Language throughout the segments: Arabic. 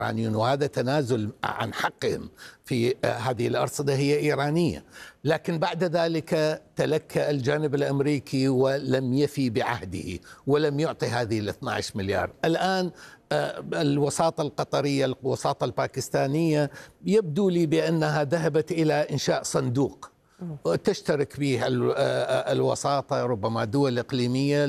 الإيرانيون، وهذا تنازل عن حقهم في هذه الأرصدة هي إيرانية. لكن بعد ذلك تلكأ الجانب الأمريكي ولم يفي بعهده ولم يعطي هذه ال 12 مليار. الآن الوساطة القطرية، الوساطة الباكستانية، يبدو لي بأنها ذهبت إلى إنشاء صندوق تشترك به الوساطة، ربما دول إقليمية،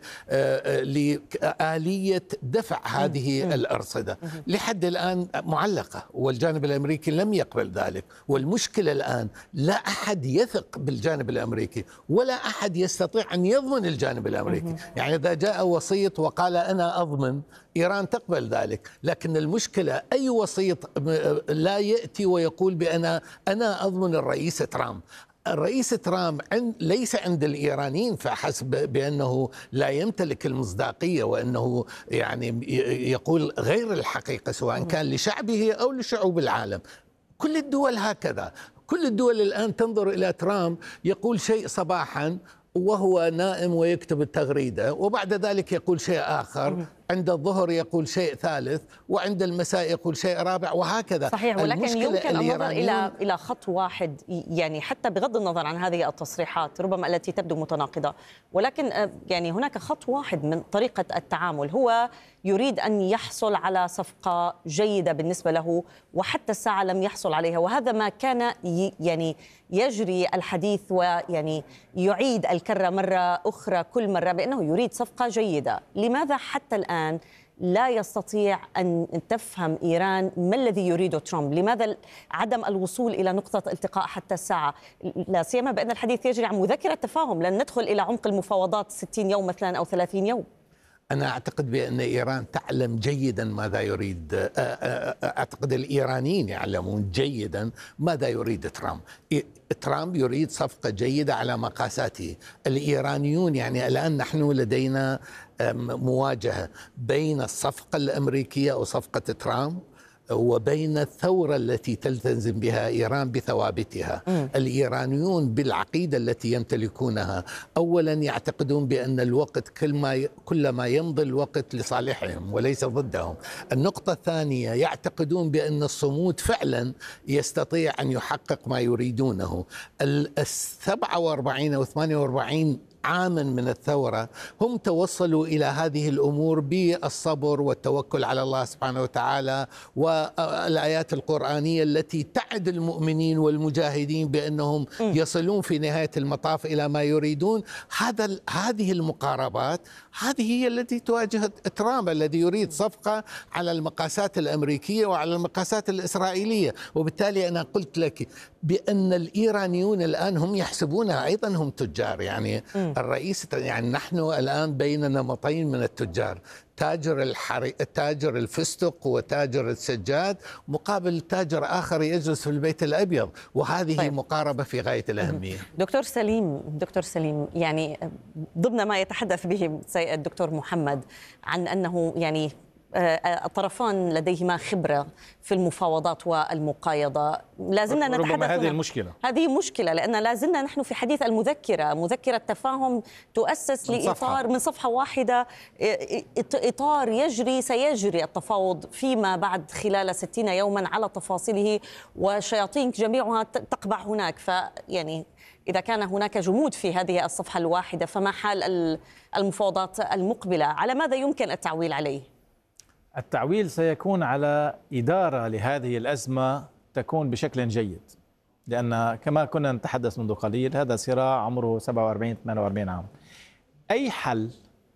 لآلية دفع هذه الأرصدة. لحد الآن معلقة، والجانب الأمريكي لم يقبل ذلك. والمشكلة الآن لا أحد يثق بالجانب الأمريكي ولا أحد يستطيع أن يضمن الجانب الأمريكي. يعني إذا جاء وسيط وقال أنا أضمن، إيران تقبل ذلك. لكن المشكلة أي وسيط لا يأتي ويقول بأنا أضمن الرئيس ترامب. الرئيس ترامب ليس عند الإيرانيين فحسب بأنه لا يمتلك المصداقية، وأنه يعني يقول غير الحقيقة سواء كان لشعبه أو لشعوب العالم. كل الدول هكذا، كل الدول الآن تنظر إلى ترامب يقول شيء صباحا وهو نائم ويكتب التغريدة، وبعد ذلك يقول شيء آخر، عند الظهر يقول شيء ثالث، وعند المساء يقول شيء رابع، وهكذا. صحيح، ولكن يمكن النظر إلى خط واحد، يعني حتى بغض النظر عن هذه التصريحات ربما التي تبدو متناقضة، ولكن يعني هناك خط واحد من طريقة التعامل. هو يريد أن يحصل على صفقة جيدة بالنسبة له، وحتى الساعة لم يحصل عليها، وهذا ما كان يعني يجري الحديث، ويعني يعيد الكرة مرة أخرى كل مرة بأنه يريد صفقة جيدة. لماذا حتى الآن لا يستطيع أن تفهم إيران ما الذي يريده ترامب؟ لماذا عدم الوصول إلى نقطة التقاء حتى الساعة؟ لا سيما بأن الحديث يجري عن مذكرة تفاهم، لن ندخل إلى عمق المفاوضات 60 يوم مثلا أو 30 يوم. أنا أعتقد بأن إيران تعلم جيدا ماذا يريد، أعتقد الإيرانيين يعلمون جيدا ماذا يريد ترامب. ترامب يريد صفقة جيدة على مقاساته. الإيرانيون يعني الآن نحن لدينا مواجهة بين الصفقة الأمريكية أو صفقة ترامب وبين الثورة التي تلتزم بها إيران بثوابتها. الإيرانيون بالعقيدة التي يمتلكونها، أولا يعتقدون بأن الوقت كلما يمضي الوقت لصالحهم وليس ضدهم. النقطة الثانية، يعتقدون بأن الصمود فعلا يستطيع أن يحقق ما يريدونه. 47 أو 48 عاما من الثورة هم توصلوا إلى هذه الأمور بالصبر والتوكل على الله سبحانه وتعالى، والآيات القرآنية التي تعد المؤمنين والمجاهدين بأنهم يصلون في نهاية المطاف إلى ما يريدون. هذه المقاربات هذه هي التي تواجه ترامب، الذي يريد صفقة على المقاسات الأمريكية وعلى المقاسات الإسرائيلية. وبالتالي أنا قلت لك بأن الإيرانيون الآن هم يحسبونها أيضا هم تجار. يعني الرئيس، يعني نحن الآن بين نمطين من التجار، تاجر الفستق وتاجر السجاد مقابل تاجر آخر يجلس في البيت الأبيض، وهذه طيب. مقاربة في غاية الأهمية. دكتور سليم، يعني ضمن ما يتحدث به الدكتور محمد عن أنه يعني الطرفان لديهما خبرة في المفاوضات والمقايضة، لازلنا نتحدث ربما هذه مشكلة لأن لازلنا نحن في حديث مذكرة تفاهم تؤسس لإطار من صفحة واحدة، إطار سيجري التفاوض فيما بعد خلال 60 يوما على تفاصيله، وشياطين جميعها تقبع هناك. فيعني إذا كان هناك جمود في هذه الصفحة الواحدة، فما حال المفاوضات المقبلة؟ على ماذا يمكن التعويل عليه؟ التعويل سيكون على إدارة لهذه الأزمة تكون بشكل جيد، لأن كما كنا نتحدث منذ قليل هذا صراع عمره 47-48 عام. أي حل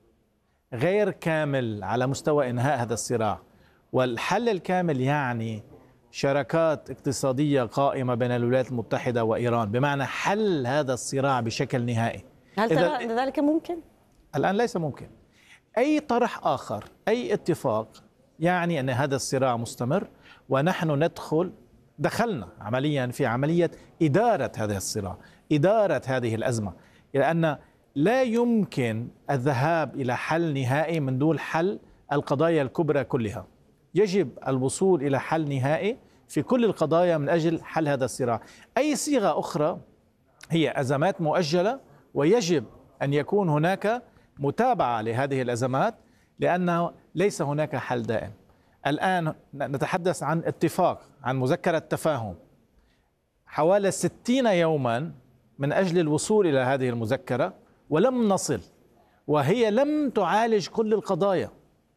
غير كامل على مستوى إنهاء هذا الصراع، والحل الكامل يعني شراكات اقتصادية قائمة بين الولايات المتحدة وإيران، بمعنى حل هذا الصراع بشكل نهائي. هل ترى أن ذلك ممكن؟ الآن ليس ممكن. أي طرح آخر، أي اتفاق يعني أن هذا الصراع مستمر، ونحن دخلنا عمليا في عملية إدارة هذا الصراع، إدارة هذه الأزمة، لأن لا يمكن الذهاب إلى حل نهائي من دون حل القضايا الكبرى كلها. يجب الوصول إلى حل نهائي في كل القضايا من أجل حل هذا الصراع. أي صيغة أخرى هي أزمات مؤجلة، ويجب أن يكون هناك متابعة لهذه الأزمات، لأنه ليس هناك حل دائم. الآن نتحدث عن اتفاق، عن مذكرة تفاهم حوالي 60 يوما من أجل الوصول إلى هذه المذكرة ولم نصل، وهي لم تعالج كل القضايا.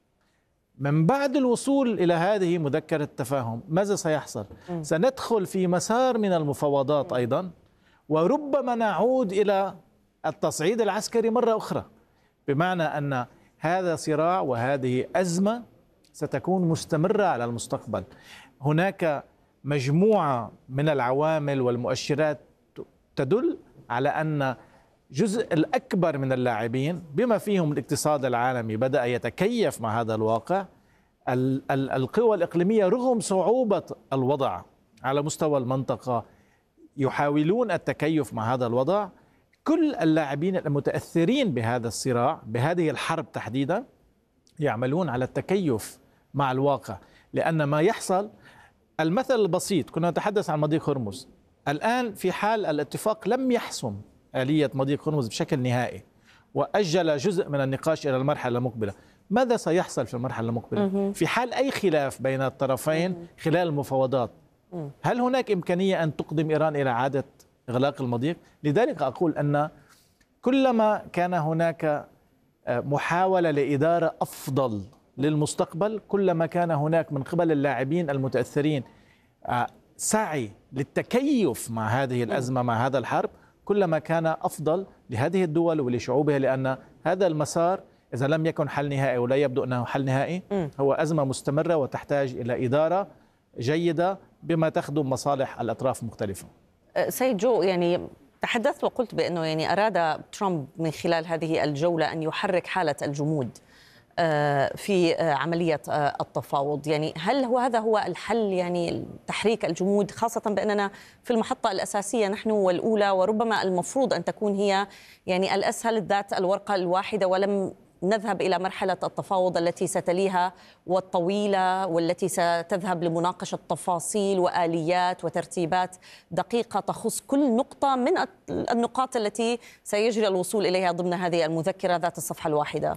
من بعد الوصول إلى هذه مذكرة التفاهم ماذا سيحصل؟ سندخل في مسار من المفاوضات أيضا، وربما نعود إلى التصعيد العسكري مرة أخرى، بمعنى أن هذا صراع وهذه أزمة ستكون مستمرة على المستقبل. هناك مجموعة من العوامل والمؤشرات تدل على أن جزء الأكبر من اللاعبين بما فيهم الاقتصاد العالمي بدأ يتكيف مع هذا الواقع. القوى الإقليمية رغم صعوبة الوضع على مستوى المنطقة يحاولون التكيف مع هذا الوضع. كل اللاعبين المتأثرين بهذا الصراع، بهذه الحرب تحديدا، يعملون على التكيف مع الواقع، لأن ما يحصل المثل البسيط، كنا نتحدث عن مضيق هرمز. الآن في حال الاتفاق لم يحسم آلية مضيق هرمز بشكل نهائي وأجل جزء من النقاش إلى المرحلة المقبلة، ماذا سيحصل في المرحلة المقبلة؟ في حال أي خلاف بين الطرفين خلال المفاوضات، هل هناك إمكانية أن تقدم إيران إلى إعادة إغلاق المضيق؟ لذلك أقول أن كلما كان هناك محاولة لإدارة أفضل للمستقبل، كلما كان هناك من قبل اللاعبين المتأثرين سعي للتكيف مع هذه الأزمة، مع هذا الحرب، كلما كان أفضل لهذه الدول ولشعوبها، لأن هذا المسار إذا لم يكن حل نهائي، ولا يبدو أنه حل نهائي، هو أزمة مستمرة وتحتاج إلى إدارة جيدة بما تخدم مصالح الأطراف المختلفة. سيد جو، يعني تحدثت وقلت بأنه يعني أراد ترامب من خلال هذه الجولة أن يحرك حالة الجمود في عملية التفاوض. يعني هل هذا هو الحل، يعني تحريك الجمود، خاصة بأننا في المحطة الأساسية نحن والأولى، وربما المفروض أن تكون هي يعني الأسهل ذات الورقة الواحدة، ولم نذهب إلى مرحلة التفاوض التي ستليها والطويلة، والتي ستذهب لمناقشة تفاصيل وآليات وترتيبات دقيقة تخص كل نقطة من النقاط التي سيجري الوصول إليها ضمن هذه المذكرة ذات الصفحة الواحدة.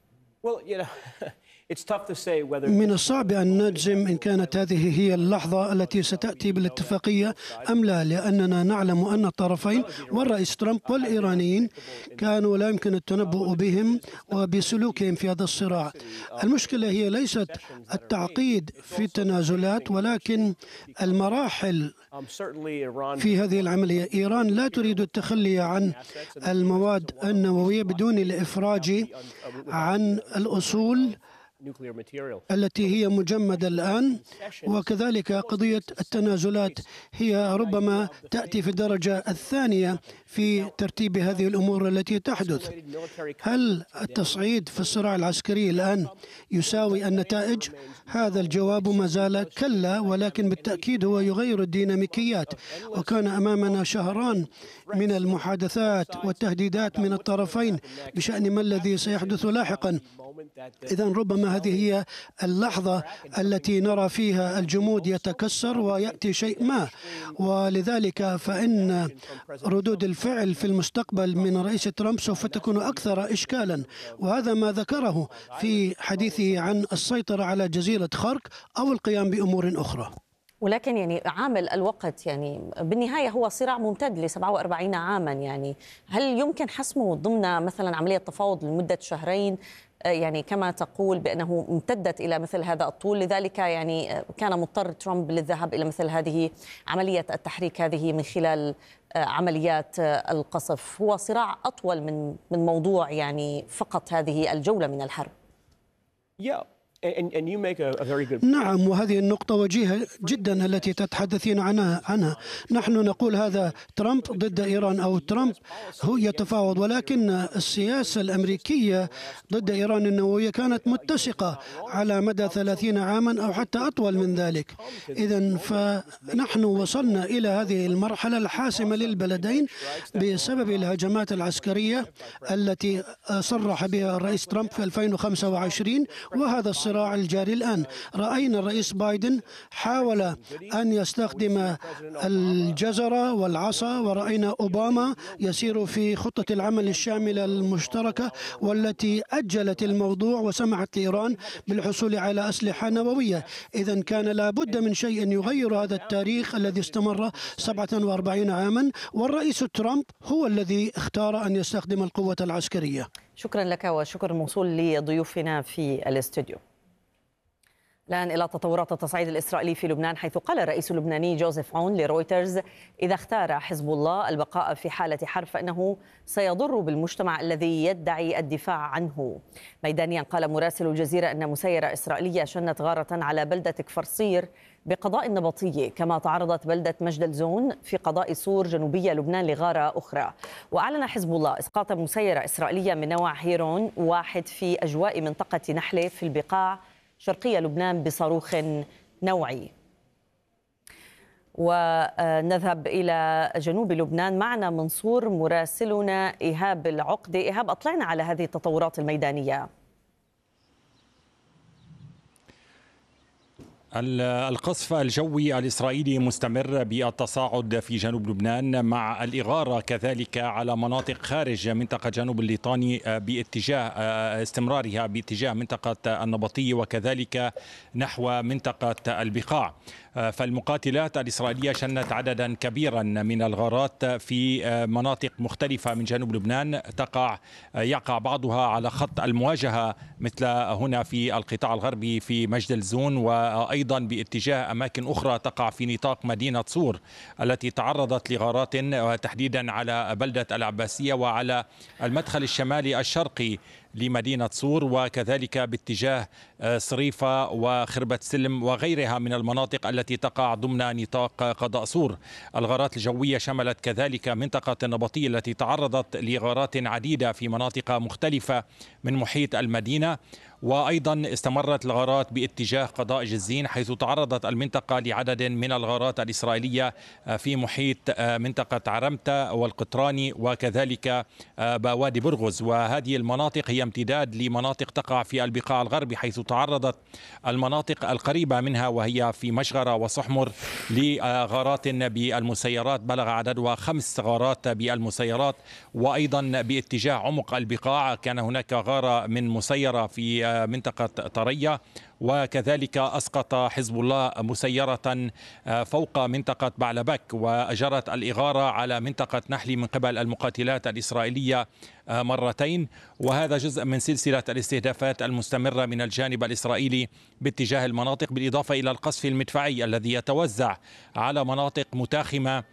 من الصعب أن نجزم إن كانت هذه هي اللحظة التي ستأتي بالاتفاقية أم لا، لأننا نعلم أن الطرفين والرئيس ترامب والإيرانيين كانوا لا يمكن التنبؤ بهم وبسلوكهم في هذا الصراع. المشكلة هي ليست التعقيد في التنازلات، ولكن المراحل في هذه العملية. إيران لا تريد التخلي عن المواد النووية بدون الإفراج عن الأصول التي هي مجمدة الآن، وكذلك قضية التنازلات هي ربما تأتي في الدرجة الثانية في ترتيب هذه الأمور التي تحدث. هل التصعيد في الصراع العسكري الآن يساوي النتائج؟ هذا الجواب ما زال كلا، ولكن بالتأكيد هو يغير الديناميكيات، وكان أمامنا شهران من المحادثات والتهديدات من الطرفين بشأن ما الذي سيحدث لاحقا. إذن ربما هذه هي اللحظة التي نرى فيها الجمود يتكسر ويأتي شيء ما، ولذلك فإن ردود الفعل في المستقبل من رئيس ترامب سوف تكون أكثر إشكالا، وهذا ما ذكره في حديثه عن السيطرة على جزيرة خرق أو القيام بأمور أخرى. ولكن يعني عامل الوقت يعني بالنهاية هو صراع ممتد ل 47 عاما، يعني هل يمكن حسمه ضمن مثلا عملية تفاوض لمدة شهرين؟ يعني كما تقول بأنه امتدت إلى مثل هذا الطول، لذلك يعني كان مضطر ترامب للذهاب إلى مثل هذه عملية التحريك هذه من خلال عمليات القصف. هو صراع أطول من موضوع يعني فقط هذه الجولة من الحرب. نعم، وهذه النقطة وجيهة جدا التي تتحدثين عنها. نحن نقول هذا ترامب ضد إيران أو ترامب هو يتفاوض، ولكن السياسة الأمريكية ضد إيران النووية كانت متسقة على مدى 30 عاما أو حتى أطول من ذلك. إذن فنحن وصلنا إلى هذه المرحلة الحاسمة للبلدين بسبب الهجمات العسكرية التي صرح بها الرئيس ترامب في 2025، وهذا الصراع الصراع الجاري الآن. رأينا الرئيس بايدن حاول أن يستخدم الجزرة والعصا، ورأينا أوباما يسير في خطة العمل الشاملة المشتركة والتي أجلت الموضوع وسمحت لإيران بالحصول على أسلحة نووية. إذن كان لابد من شيء يغير هذا التاريخ الذي استمر 47 عاما، والرئيس ترامب هو الذي اختار أن يستخدم القوة العسكرية. شكرا لك وشكر موصول لضيوفنا في الاستوديو. الآن إلى تطورات التصعيد الإسرائيلي في لبنان، حيث قال الرئيس اللبناني جوزيف عون لرويترز: إذا اختار حزب الله البقاء في حالة حرب فإنه سيضر بالمجتمع الذي يدعي الدفاع عنه. ميدانيا قال مراسل الجزيرة أن مسيرة إسرائيلية شنت غارة على بلدة كفر صير بقضاء النبطية، كما تعرضت بلدة مجدل زون في قضاء صور جنوبية لبنان لغارة أخرى. وأعلن حزب الله إسقاط مسيرة إسرائيلية من نوع هيرون 1 في أجواء منطقة نحلة في البقاع شرقية لبنان بصاروخ نوعي. ونذهب إلى جنوب لبنان، معنا منصور مراسلنا إيهاب العقدة. إيهاب، أطلعنا على هذه التطورات الميدانية. القصف الجوي الإسرائيلي مستمر بالتصاعد في جنوب لبنان، مع الإغارة كذلك على مناطق خارج منطقة جنوب الليطاني باتجاه استمرارها باتجاه منطقة النبطية وكذلك نحو منطقة البقاع. فالمقاتلات الإسرائيلية شنت عددا كبيرا من الغارات في مناطق مختلفة من جنوب لبنان، يقع بعضها على خط المواجهة مثل هنا في القطاع الغربي في مجدل زون، وأيضا باتجاه أماكن أخرى تقع في نطاق مدينة صور التي تعرضت لغارات تحديدا على بلدة العباسية وعلى المدخل الشمالي الشرقي لمدينة صور، وكذلك باتجاه صريفة وخربة سلم وغيرها من المناطق التي تقع ضمن نطاق قضاء صور. الغارات الجوية شملت كذلك منطقة النبطية التي تعرضت لغارات عديدة في مناطق مختلفة من محيط المدينة، وأيضا استمرت الغارات باتجاه قضاء جزين، حيث تعرضت المنطقة لعدد من الغارات الإسرائيلية في محيط منطقة عرمتة والقطراني وكذلك بوادي برغز. وهذه المناطق هي امتداد لمناطق تقع في البقاع الغربي، حيث تعرضت المناطق القريبة منها وهي في مشغرة وصحمر لغارات بالمسيرات بلغ عددها 5 غارات بالمسيرات. وأيضا باتجاه عمق البقاع كان هناك غارة من مسيرة في منطقة طرية، وكذلك أسقط حزب الله مسيرة فوق منطقة بعلبك، وأجرت الإغارة على منطقة نحلي من قبل المقاتلات الإسرائيلية مرتين. وهذا جزء من سلسلة الاستهدافات المستمرة من الجانب الإسرائيلي باتجاه المناطق، بالإضافة إلى القصف المدفعي الذي يتوزع على مناطق متاخمة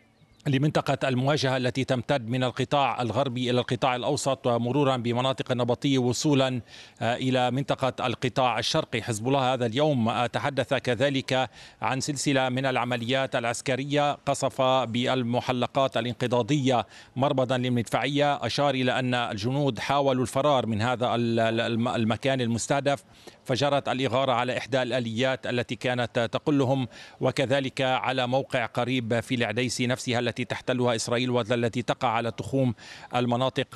لمنطقة المواجهة التي تمتد من القطاع الغربي إلى القطاع الأوسط ومرورا بمناطق النبطية وصولا إلى منطقة القطاع الشرقي. حزب الله هذا اليوم تحدث كذلك عن سلسلة من العمليات العسكرية، قصف بالمحلقات الانقضاضية مربضا للمدفعية، أشار إلى أن الجنود حاولوا الفرار من هذا المكان المستهدف، فجرت الإغارة على إحدى الآليات التي كانت تقلهم، وكذلك على موقع قريب في العديسي نفسها التي تحتلها إسرائيل والتي تقع على تخوم المناطق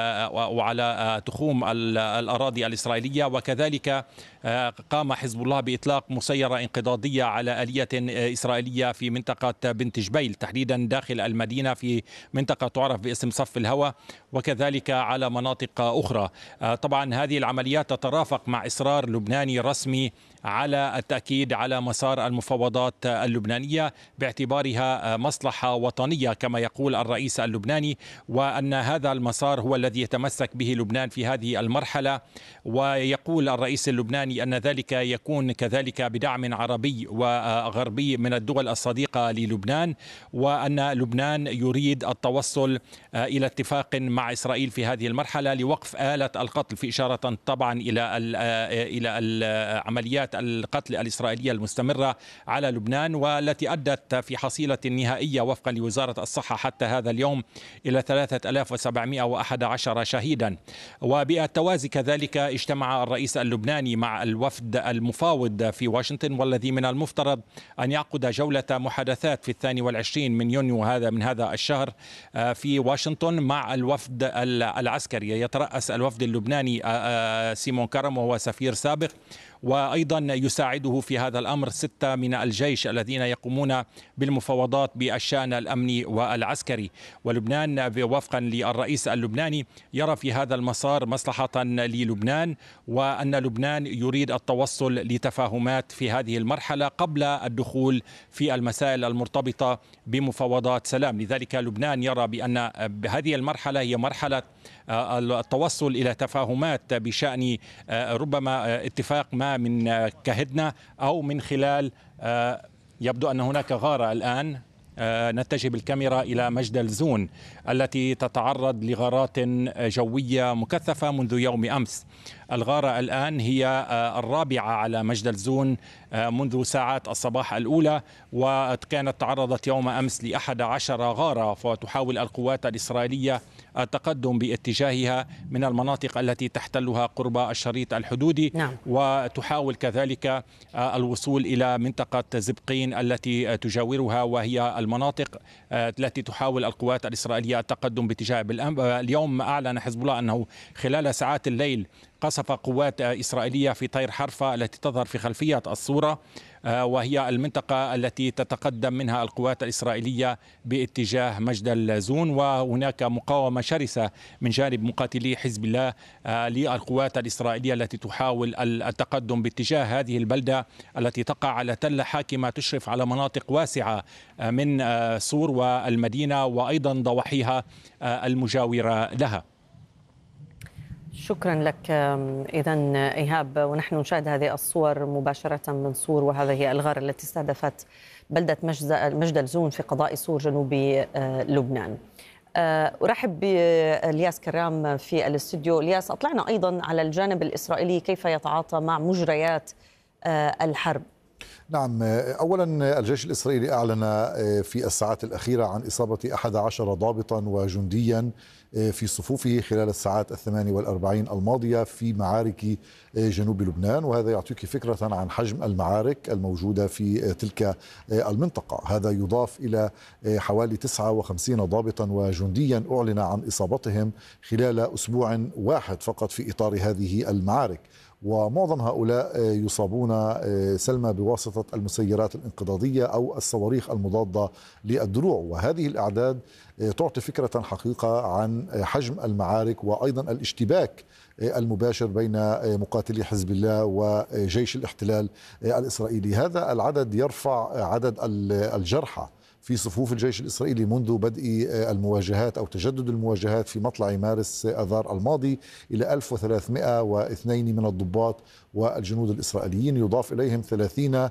وعلى تخوم الأراضي الإسرائيلية. وكذلك قام حزب الله بإطلاق مسيرة انقضاضية على آلية إسرائيلية في منطقة بنت جبيل، تحديدا داخل المدينة في منطقة تعرف باسم صف الهوى، وكذلك على مناطق أخرى. طبعا هذه العمليات تترافق مع إصرار لبناني رسمي على التأكيد على مسار المفاوضات اللبنانية باعتبارها مصلحة وطنية كما يقول الرئيس اللبناني، وأن هذا المسار هو الذي يتمسك به لبنان في هذه المرحلة. ويقول الرئيس اللبناني أن ذلك يكون كذلك بدعم عربي وغربي من الدول الصديقة للبنان، وأن لبنان يريد التوصل إلى اتفاق مع إسرائيل في هذه المرحلة لوقف آلة القتل، في إشارة طبعا إلى عمليات القتل الإسرائيلية المستمرة على لبنان، والتي أدت في حصيلة نهائية وفقا لوزارة الصحة حتى هذا اليوم إلى 3711 شهيدا. وبالتوازي كذلك اجتمع الرئيس اللبناني مع الوفد المفاوض في واشنطن، والذي من المفترض أن يعقد جولة محادثات في 22 من يونيو من هذا الشهر في واشنطن مع الوفد العسكري. يترأس الوفد اللبناني سيمون كرم وهو سفير سابق، وأيضا يساعده في هذا الأمر 6 من الجيش الذين يقومون بالمفاوضات بالشأن الأمني والعسكري. ولبنان وفقا للرئيس اللبناني يرى في هذا المسار مصلحة للبنان، وأن لبنان يريد التوصل لتفاهمات في هذه المرحلة قبل الدخول في المسائل المرتبطة بمفاوضات سلام. لذلك لبنان يرى بأن هذه المرحلة هي مرحلة التوصل إلى تفاهمات بشأن ربما اتفاق ما من كهدنة أو من خلال يبدو أن هناك غارة الآن. نتجه بالكاميرا إلى مجدل زون التي تتعرض لغارات جوية مكثفة منذ يوم أمس. الغارة الآن هي الرابعة على مجدل زون منذ ساعات الصباح الأولى، وكانت تعرضت يوم أمس ل11 غارة، وتحاول القوات الإسرائيلية التقدم باتجاهها من المناطق التي تحتلها قرب الشريط الحدودي. نعم. وتحاول كذلك الوصول إلى منطقة زبقين التي تجاورها، وهي المناطق التي تحاول القوات الإسرائيلية التقدم باتجاهها. اليوم أعلن حزب الله أنه خلال ساعات الليل قصف قوات إسرائيلية في طير حرفة التي تظهر في خلفية الصورة، وهي المنطقة التي تتقدم منها القوات الإسرائيلية باتجاه مجدل زون. وهناك مقاومة شرسة من جانب مقاتلي حزب الله للقوات الإسرائيلية التي تحاول التقدم باتجاه هذه البلدة التي تقع على تلة حاكمة تشرف على مناطق واسعة من صور والمدينة وأيضا ضواحيها المجاورة لها. شكرا لك. إذا إيهاب، ونحن نشاهد هذه الصور مباشرة من صور، وهذه الغارة التي استهدفت بلدة مجدل زون في قضاء صور جنوب لبنان. أرحب بإلياس كرام في الاستوديو. إلياس، أطلعنا أيضا على الجانب الإسرائيلي كيف يتعاطى مع مجريات الحرب. نعم، أولا الجيش الإسرائيلي أعلن في الساعات الأخيرة عن إصابة 11 ضابطا وجنديا في صفوفه خلال الساعات 48 الماضية في معارك جنوب لبنان، وهذا يعطيك فكرة عن حجم المعارك الموجودة في تلك المنطقة. هذا يضاف إلى حوالي 59 ضابطا وجنديا أعلن عن إصابتهم خلال أسبوع واحد فقط في إطار هذه المعارك، ومعظم هؤلاء يصابون سلمى بواسطة المسيرات الانقضاضية أو الصواريخ المضادة للدروع. وهذه الأعداد تعطي فكرة حقيقة عن حجم المعارك وأيضا الاشتباك المباشر بين مقاتلي حزب الله وجيش الاحتلال الإسرائيلي. هذا العدد يرفع عدد الجرحى في صفوف الجيش الإسرائيلي منذ بدء المواجهات أو تجدد المواجهات في مطلع مارس آذار الماضي إلى 1302 من الضباط والجنود الإسرائيليين، يضاف إليهم 30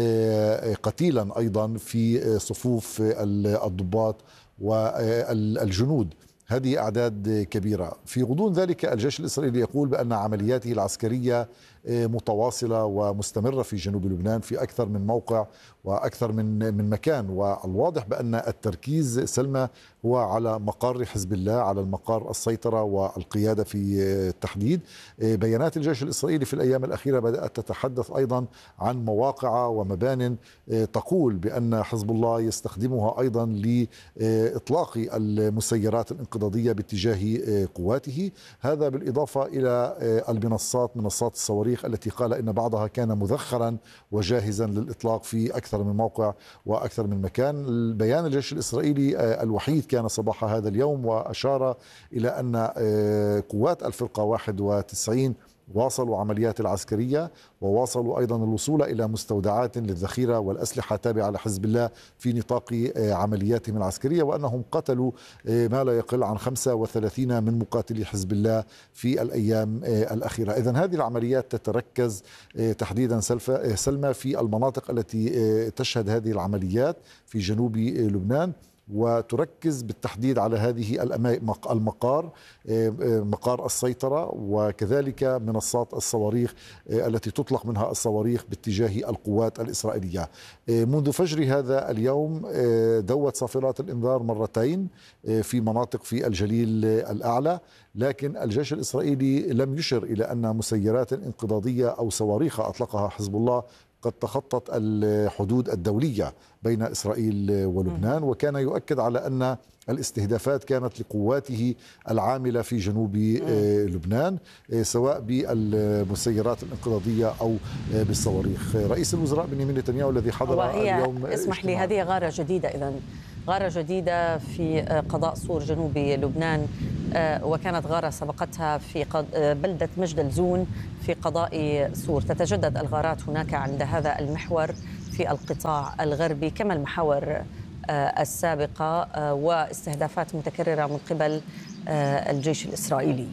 قتيلا أيضا في صفوف الضباط والجنود. هذه أعداد كبيرة. في غضون ذلك الجيش الإسرائيلي يقول بأن عملياته العسكرية متواصلة ومستمرة في جنوب لبنان في أكثر من موقع وأكثر من مكان، والواضح بأن التركيز سلمى هو على مقر حزب الله، على المقر السيطرة والقيادة في التحديد. بيانات الجيش الإسرائيلي في الأيام الأخيرة بدأت تتحدث أيضا عن مواقع ومبان تقول بأن حزب الله يستخدمها أيضا لإطلاق المسيرات الانقضاضية باتجاه قواته. هذا بالإضافة إلى منصات الصواريخ التي قال إن بعضها كان مذخرا وجاهزا للإطلاق في أكثر من موقع وأكثر من مكان. البيان الجيش الإسرائيلي الوحيد كان صباح هذا اليوم، وأشار إلى أن قوات الفرقة 91 واصلوا عمليات العسكرية، وواصلوا أيضا الوصول إلى مستودعات للذخيرة والأسلحة تابعة لحزب الله في نطاق عملياتهم العسكرية، وأنهم قتلوا ما لا يقل عن 35 من مقاتلي حزب الله في الأيام الأخيرة. إذن هذه العمليات تتركز تحديدا سلمى في المناطق التي تشهد هذه العمليات في جنوب لبنان، وتركز بالتحديد على هذه المقار، مقار السيطرة، وكذلك منصات الصواريخ التي تطلق منها الصواريخ باتجاه القوات الإسرائيلية. منذ فجر هذا اليوم دوت صافرات الإنذار مرتين في مناطق في الجليل الأعلى، لكن الجيش الإسرائيلي لم يشر إلى أن مسيرات انقضاضية أو صواريخ أطلقها حزب الله قد تخطت الحدود الدولية بين إسرائيل ولبنان، وكان يؤكد على أن الاستهدافات كانت لقواته العاملة في جنوب لبنان، سواء بالمسيرات الانقضاضية أو بالصواريخ. رئيس الوزراء بنيامين نتنياهو الذي حضر اليوم اسمح لي، هذه غارة جديدة، إذن غارة جديدة في قضاء صور جنوب لبنان، وكانت غارة سبقتها في بلدة مجدل زون في قضاء صور. تتجدد الغارات هناك عند هذا المحور في القطاع الغربي كما المحاور السابقة، واستهدافات متكررة من قبل الجيش الإسرائيلي.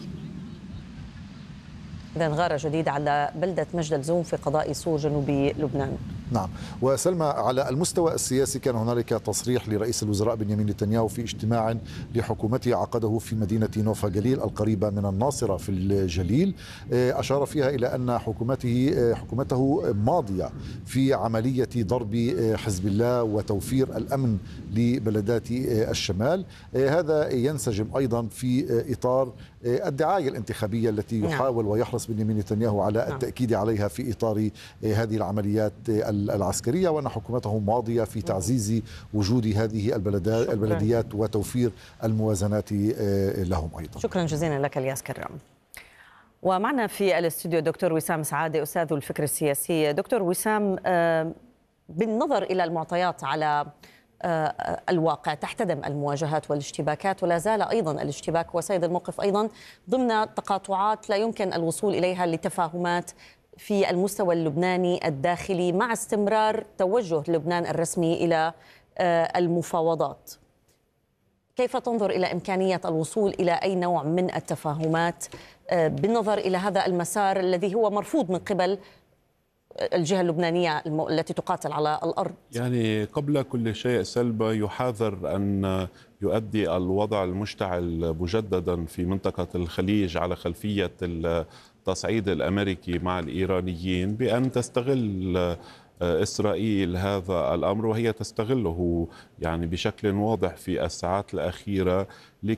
إذن غارة جديدة على بلدة مجدل زون في قضاء صور جنوب لبنان. نعم. وسلمى، على المستوى السياسي كان هنالك تصريح لرئيس الوزراء بنيامين نتنياهو في اجتماع لحكومته عقده في مدينة نوفا جليل القريبة من الناصرة في الجليل، أشار فيها إلى أن حكومته ماضية في عملية ضرب حزب الله وتوفير الأمن لبلدات الشمال. هذا ينسجم أيضا في إطار الدعاية الانتخابية التي يحاول ويحرص بنيامين نتنياهو على التأكيد عليها في إطار هذه العمليات العسكرية، وأن حكومته ماضية في تعزيز وجود هذه البلديات وتوفير الموازنات لهم أيضا. شكرا جزيلا لك الياس كرام. ومعنا في الاستوديو دكتور وسام سعادة، أستاذ الفكر السياسي. دكتور وسام، بالنظر إلى المعطيات على الواقع تحتدم المواجهات والاشتباكات، ولا زال أيضا الاشتباك وسيد الموقف أيضا ضمن تقاطعات لا يمكن الوصول إليها لتفاهمات في المستوى اللبناني الداخلي، مع استمرار توجه لبنان الرسمي إلى المفاوضات. كيف تنظر إلى إمكانية الوصول إلى أي نوع من التفاهمات بالنظر إلى هذا المسار الذي هو مرفوض من قبل الجهة اللبنانية التي تقاتل على الأرض؟ يعني قبل كل شيء سلبى يحاذر أن يؤدي الوضع المشتعل مجددا في منطقة الخليج على خلفية التصعيد الأمريكي مع الإيرانيين بأن تستغل إسرائيل هذا الأمر، وهي تستغله يعني بشكل واضح في الساعات الأخيرة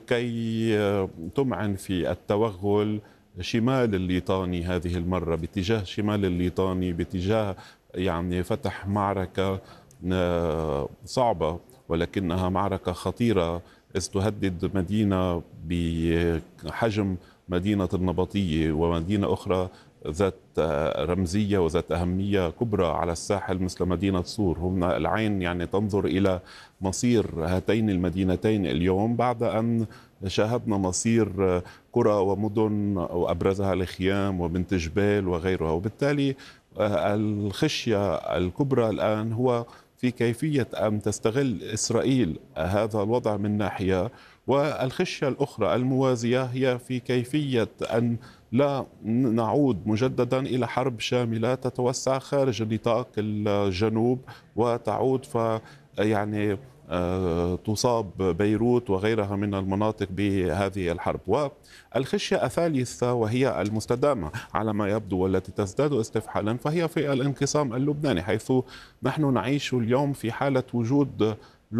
لكي تمعن في التوغل شمال الليطاني هذه المرة، باتجاه شمال الليطاني، باتجاه يعني فتح معركة صعبة ولكنها معركة خطيرة، إذ تهدد مدينة بحجم مدينة النبطية ومدينة أخرى ذات رمزية وذات أهمية كبرى على الساحل مثل مدينة صور. هنا العين يعني تنظر إلى مصير هاتين المدينتين اليوم بعد أن شاهدنا مصير قرى ومدن وأبرزها الخيام وبنت جبال وغيرها. وبالتالي الخشية الكبرى الآن هو في كيفية أن تستغل إسرائيل هذا الوضع من ناحية، والخشية الأخرى الموازية هي في كيفية أن لا نعود مجددا إلى حرب شاملة تتوسع خارج نطاق الجنوب وتعود يعني تصاب بيروت وغيرها من المناطق بهذه الحرب. والخشية الثالثة وهي المستدامة على ما يبدو والتي تزداد استفحالا فهي في الانقسام اللبناني، حيث نحن نعيش اليوم في حالة وجود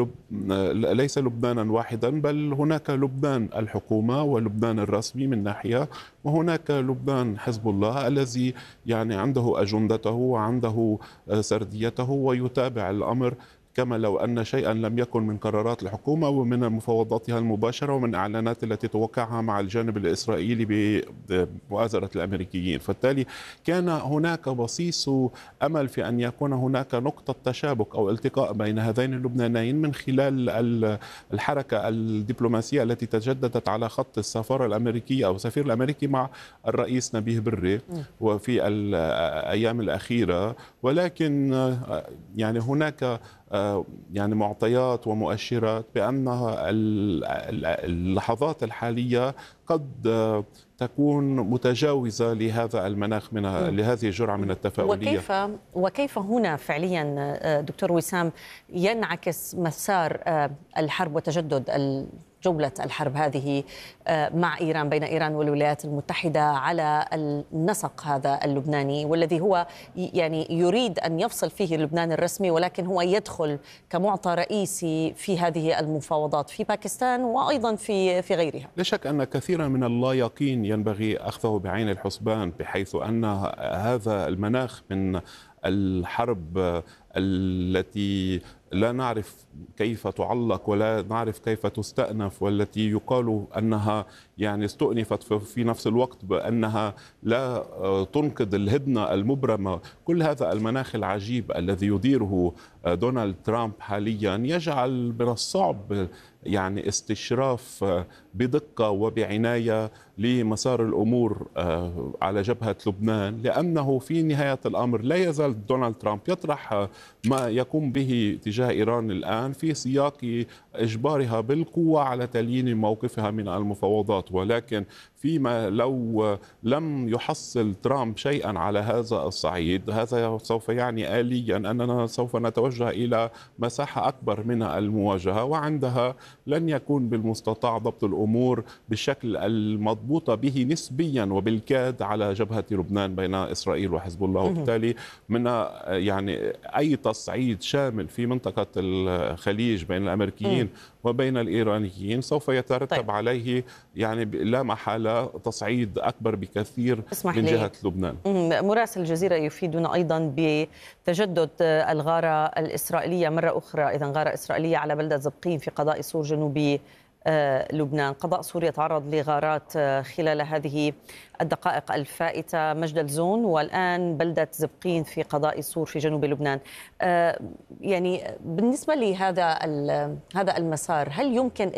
ليس لبنانا واحدا، بل هناك لبنان الحكومة ولبنان الرسمي من ناحية، وهناك لبنان حزب الله الذي يعني عنده أجندته وعنده سرديته ويتابع الأمر كما لو أن شيئا لم يكن من قرارات الحكومة ومن مفاوضاتها المباشرة ومن إعلانات التي توقعها مع الجانب الإسرائيلي بمؤازرة الأمريكيين. فبالتالي كان هناك بصيص أمل في أن يكون هناك نقطة تشابك أو التقاء بين هذين اللبنانيين من خلال الحركة الدبلوماسية التي تجددت على خط السفارة الأمريكية أو السفير الأمريكي مع الرئيس نبيه بري وفي الأيام الأخيرة. ولكن يعني هناك يعني معطيات ومؤشرات بأن اللحظات الحالية قد تكون متجاوزة لهذا المناخ لهذه الجرعة من التفاؤلية. وكيف هنا فعليا دكتور وسام ينعكس مسار الحرب وتجدد جولة الحرب هذه مع إيران، بين إيران والولايات المتحدة على النسق هذا اللبناني، والذي هو يعني يريد أن يفصل فيه لبنان الرسمي، ولكن هو يدخل كمعطى رئيسي في هذه المفاوضات في باكستان وأيضا في غيرها؟ لا شك أن كثيرا من اللا يقين ينبغي أخذه بعين الحسبان، بحيث أن هذا المناخ من الحرب التي لا نعرف كيف تعلق ولا نعرف كيف تستأنف، والتي يقال أنها يعني استؤنفت في نفس الوقت بأنها لا تنقذ الهدنة المبرمة. كل هذا المناخ العجيب الذي يديره دونالد ترامب حاليا يجعل من الصعب يعني استشراف بدقة وبعناية لمسار الأمور على جبهة لبنان، لأنه في نهاية الأمر لا يزال دونالد ترامب يطرح ما يقوم به تجاه إيران الآن في سياق إجبارها بالقوة على تليين موقفها من المفاوضات. ولكن فيما لو لم يحصل ترامب شيئا على هذا الصعيد، هذا سوف يعني آليا أننا سوف نتوجه إلى مساحة أكبر من المواجهة، وعندها لن يكون بالمستطاع ضبط الأمور بالشكل المضبوط به نسبيا وبالكاد على جبهة لبنان بين إسرائيل وحزب الله. وبالتالي من يعني أي تصعيد شامل في منطقة الخليج بين الأمريكيين وبين الإيرانيين سوف يترتب عليه يعني لا محالة تصعيد أكبر بكثير من جهة لبنان. مراسل الجزيرة يفيدنا أيضا بتجدد الغارة الإسرائيلية مرة أخرى، إذن غارة إسرائيلية على بلدة زبقين في قضاء سور جنوبي لبنان. قضاء سوريا تعرض لغارات خلال هذه الدقائق الفائتة، مجدل زون والآن بلدة زبقين في قضاء سور في جنوب لبنان. يعني بالنسبة لهذا المسار، هل يمكن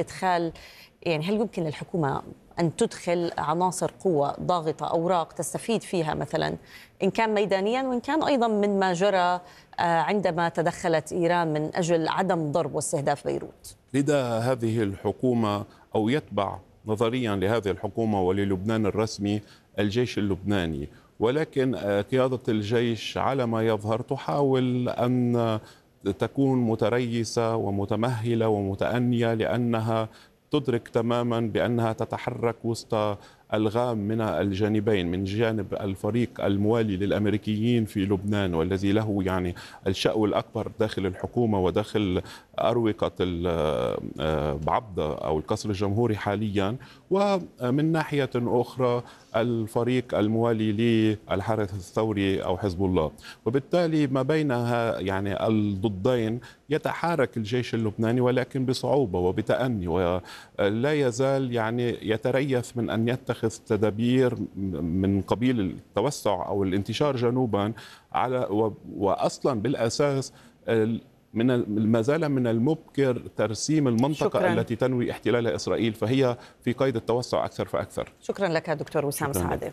هل يمكن للحكومة أن تدخل عناصر قوة ضاغطة، أوراق تستفيد فيها مثلا إن كان ميدانيا وإن كان أيضا من ما جرى عندما تدخلت إيران من أجل عدم ضرب واستهداف بيروت؟ لدى هذه الحكومة أو يتبع نظريا لهذه الحكومة وللبنان الرسمي الجيش اللبناني، ولكن قيادة الجيش على ما يظهر تحاول أن تكون متريثة ومتمهلة ومتأنية، لأنها تدرك تماما بأنها تتحرك وسط ألغام من الجانبين، من جانب الفريق الموالي للأمريكيين في لبنان والذي له يعني الشأو الأكبر داخل الحكومة وداخل أروقة بعبدة أو القصر الجمهوري حاليا، ومن ناحية أخرى الفريق الموالي للحرس الثوري أو حزب الله. وبالتالي ما بينها يعني الضدين يتحارك الجيش اللبناني ولكن بصعوبة وبتأني، ولا يزال يعني يتريث من أن يتخذ تدابير من قبيل التوسع أو الانتشار جنوبا وأصلا بالأساس ما زال من المبكر ترسيم المنطقة التي تنوي احتلالها إسرائيل، فهي في قيد التوسع أكثر فأكثر. شكرا لك دكتور وسام سعادة.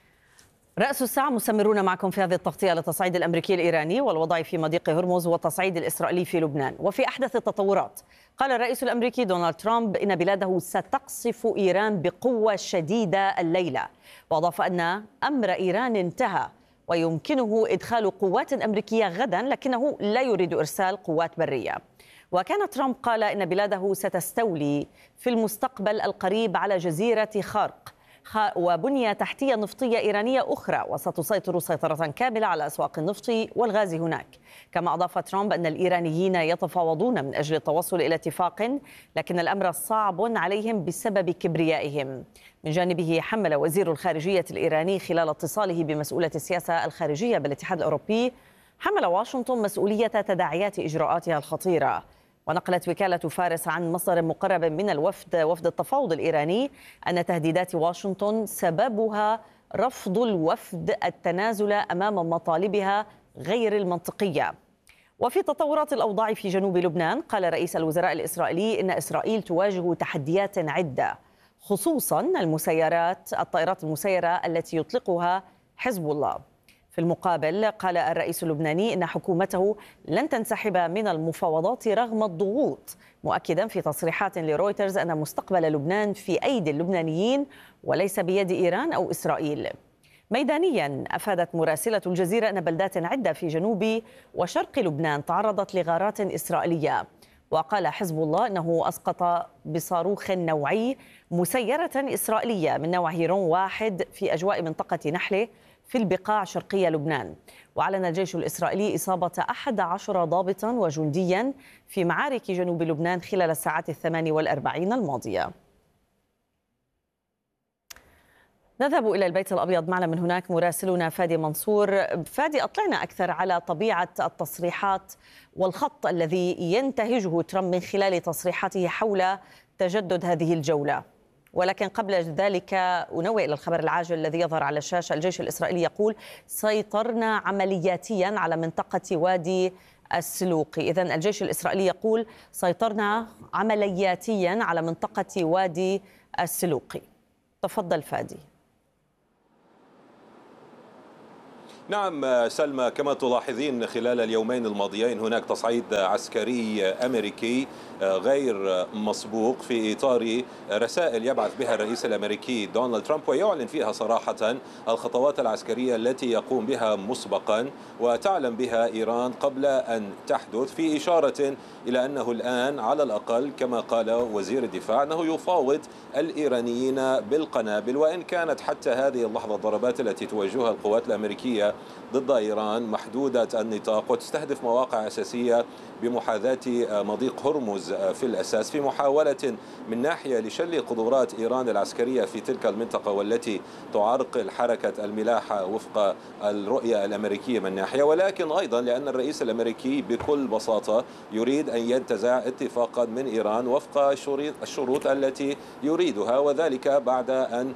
رأس الساعة مستمرون معكم في هذه التغطية للتصعيد الأمريكي الإيراني والوضع في مضيق هرمز والتصعيد الإسرائيلي في لبنان. وفي أحدث التطورات قال الرئيس الأمريكي دونالد ترامب إن بلاده ستقصف إيران بقوة شديدة الليلة، وأضاف أن أمر إيران انتهى ويمكنه إدخال قوات أمريكية غدا، لكنه لا يريد إرسال قوات برية. وكان ترامب قال إن بلاده ستستولي في المستقبل القريب على جزيرة خارق وبنية تحتية نفطية إيرانية أخرى، وستسيطر سيطرة كاملة على أسواق النفط والغاز هناك. كما أضاف ترامب أن الإيرانيين يتفاوضون من أجل التوصل إلى اتفاق، لكن الأمر صعب عليهم بسبب كبريائهم. من جانبه حمل وزير الخارجية الإيراني خلال اتصاله بمسؤولة السياسة الخارجية بالاتحاد الأوروبي، حمل واشنطن مسؤولية تداعيات إجراءاتها الخطيرة. ونقلت وكالة فارس عن مصدر مقرب من وفد التفاوض الإيراني أن تهديدات واشنطن سببها رفض الوفد التنازل أمام مطالبها غير المنطقية. وفي تطورات الأوضاع في جنوب لبنان قال رئيس الوزراء الإسرائيلي إن إسرائيل تواجه تحديات عدة، خصوصا الطائرات المسيرة التي يطلقها حزب الله. في المقابل قال الرئيس اللبناني إن حكومته لن تنسحب من المفاوضات رغم الضغوط، مؤكدا في تصريحات لرويترز أن مستقبل لبنان في أيدي اللبنانيين وليس بيد إيران أو إسرائيل. ميدانيا أفادت مراسلة الجزيرة أن بلدات عدة في جنوب وشرق لبنان تعرضت لغارات إسرائيلية، وقال حزب الله أنه أسقط بصاروخ نوعي مسيرة إسرائيلية من نوع هيرون 1 في أجواء منطقة نحلة في البقاع شرقية لبنان. وأعلن الجيش الإسرائيلي إصابة 11 ضابطا وجنديا في معارك جنوب لبنان خلال الساعات 48 الماضية. نذهب إلى البيت الأبيض، معنا من هناك مراسلنا فادي منصور. فادي، أطلعنا أكثر على طبيعة التصريحات والخط الذي ينتهجه ترامب من خلال تصريحاته حول تجدد هذه الجولة. ولكن قبل ذلك أنوه إلى الخبر العاجل الذي يظهر على الشاشة. الجيش الإسرائيلي يقول: سيطرنا عملياتيا على منطقة وادي السلوقي. إذن الجيش الإسرائيلي يقول: سيطرنا عملياتيا على منطقة وادي السلوقي. تفضل فادي. نعم سلمى، كما تلاحظين خلال اليومين الماضيين هناك تصعيد عسكري أمريكي غير مسبوق في إطار رسائل يبعث بها الرئيس الأمريكي دونالد ترامب، ويعلن فيها صراحة الخطوات العسكرية التي يقوم بها مسبقا وتعلم بها إيران قبل أن تحدث، في إشارة إلى أنه الآن على الأقل كما قال وزير الدفاع أنه يفاوض الإيرانيين بالقنابل، وإن كانت حتى هذه اللحظة الضربات التي توجهها القوات الأمريكية ضد إيران محدودة النطاق وتستهدف مواقع أساسية بمحاذاة مضيق هرمز في الأساس، في محاولة من ناحية لشل قدرات إيران العسكرية في تلك المنطقة والتي تعرقل حركة الملاحة وفق الرؤية الأمريكية من ناحية، ولكن أيضا لأن الرئيس الأمريكي بكل بساطة يريد أن ينتزع اتفاقا من إيران وفق الشروط التي يريدها، وذلك بعد أن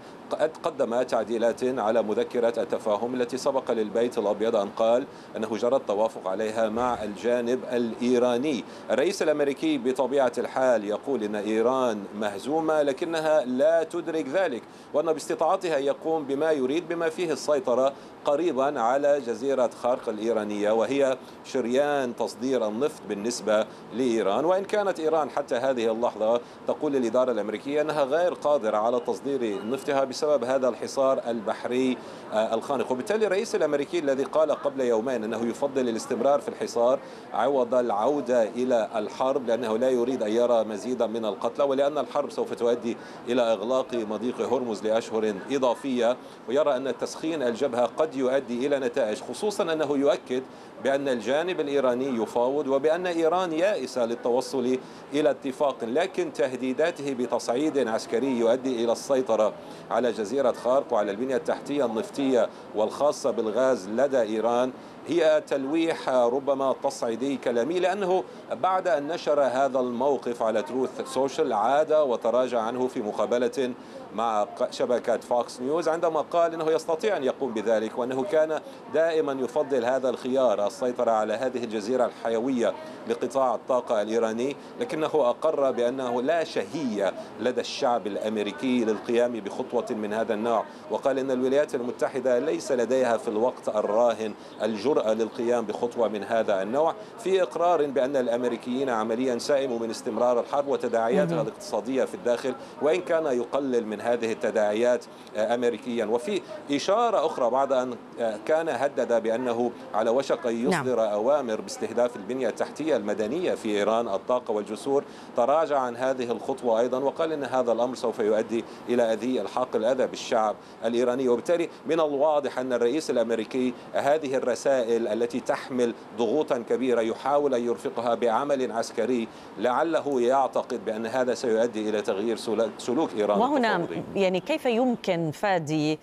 قدم تعديلات على مذكرة التفاهم التي سبق للبيت الأبيض أن قال أنه جرى التوافق عليها مع الجانب الإيراني. الرئيس الأمريكي بطبيعة الحال يقول أن إيران مهزومة لكنها لا تدرك ذلك، وأن باستطاعتها يقوم بما يريد بما فيه السيطرة قريبا على جزيرة خارق الإيرانية، وهي شريان تصدير النفط بالنسبة لإيران، وإن كانت إيران حتى هذه اللحظة تقول للإدارة الأمريكية أنها غير قادرة على تصدير نفطها بسبب هذا الحصار البحري الخانق. وبالتالي الرئيس الأمريكي الذي قال قبل يومين أنه يفضل الاستمرار في الحصار عوض العودة إلى الحرب لأنه لا يريد أن يرى مزيدا من القتلى، ولأن الحرب سوف تؤدي إلى إغلاق مضيق هرمز لأشهر إضافية، ويرى أن تسخين الجبهة قد يؤدي إلى نتائج، خصوصا أنه يؤكد بأن الجانب الإيراني يفاوض وبأن إيران يائسة للتوصل إلى اتفاق، لكن تهديداته بتصعيد عسكري يؤدي إلى السيطرة على جزيرة خارق وعلى البنية التحتية النفطية والخاصة بالغاز لدى إيران هي تلويح ربما تصعيدي كلامي، لأنه بعد أن نشر هذا الموقف على تروث سوشيال عاد وتراجع عنه في مقابلة مع شبكة فوكس نيوز عندما قال أنه يستطيع أن يقوم بذلك، وأنه كان دائما يفضل هذا الخيار السيطرة على هذه الجزيرة الحيوية لقطاع الطاقة الإيراني، لكنه أقر بأنه لا شهية لدى الشعب الأمريكي للقيام بخطوة من هذا النوع، وقال أن الولايات المتحدة ليس لديها في الوقت الراهن الجرأة للقيام بخطوة من هذا النوع، في إقرار بأن الأمريكيين عمليا سائموا من استمرار الحرب وتداعياتها الاقتصادية في الداخل، وإن كان يقلل من هذه التداعيات أمريكيا. وفي إشارة أخرى بعد أن كان هدد بأنه على وشك أن يصدر أوامر باستهداف البنية التحتية المدنية في إيران الطاقة والجسور، تراجع عن هذه الخطوة أيضا وقال أن هذا الأمر سوف يؤدي إلى إلحاق الأذى بالشعب الإيراني. وبالتالي من الواضح أن الرئيس الأمريكي هذه الرسائل التي تحمل ضغوطا كبيرة يحاول أن يرفقها بعمل عسكري لعله يعتقد بأن هذا سيؤدي إلى تغيير سلوك إيران. وهنا يعني كيف يمكن فادي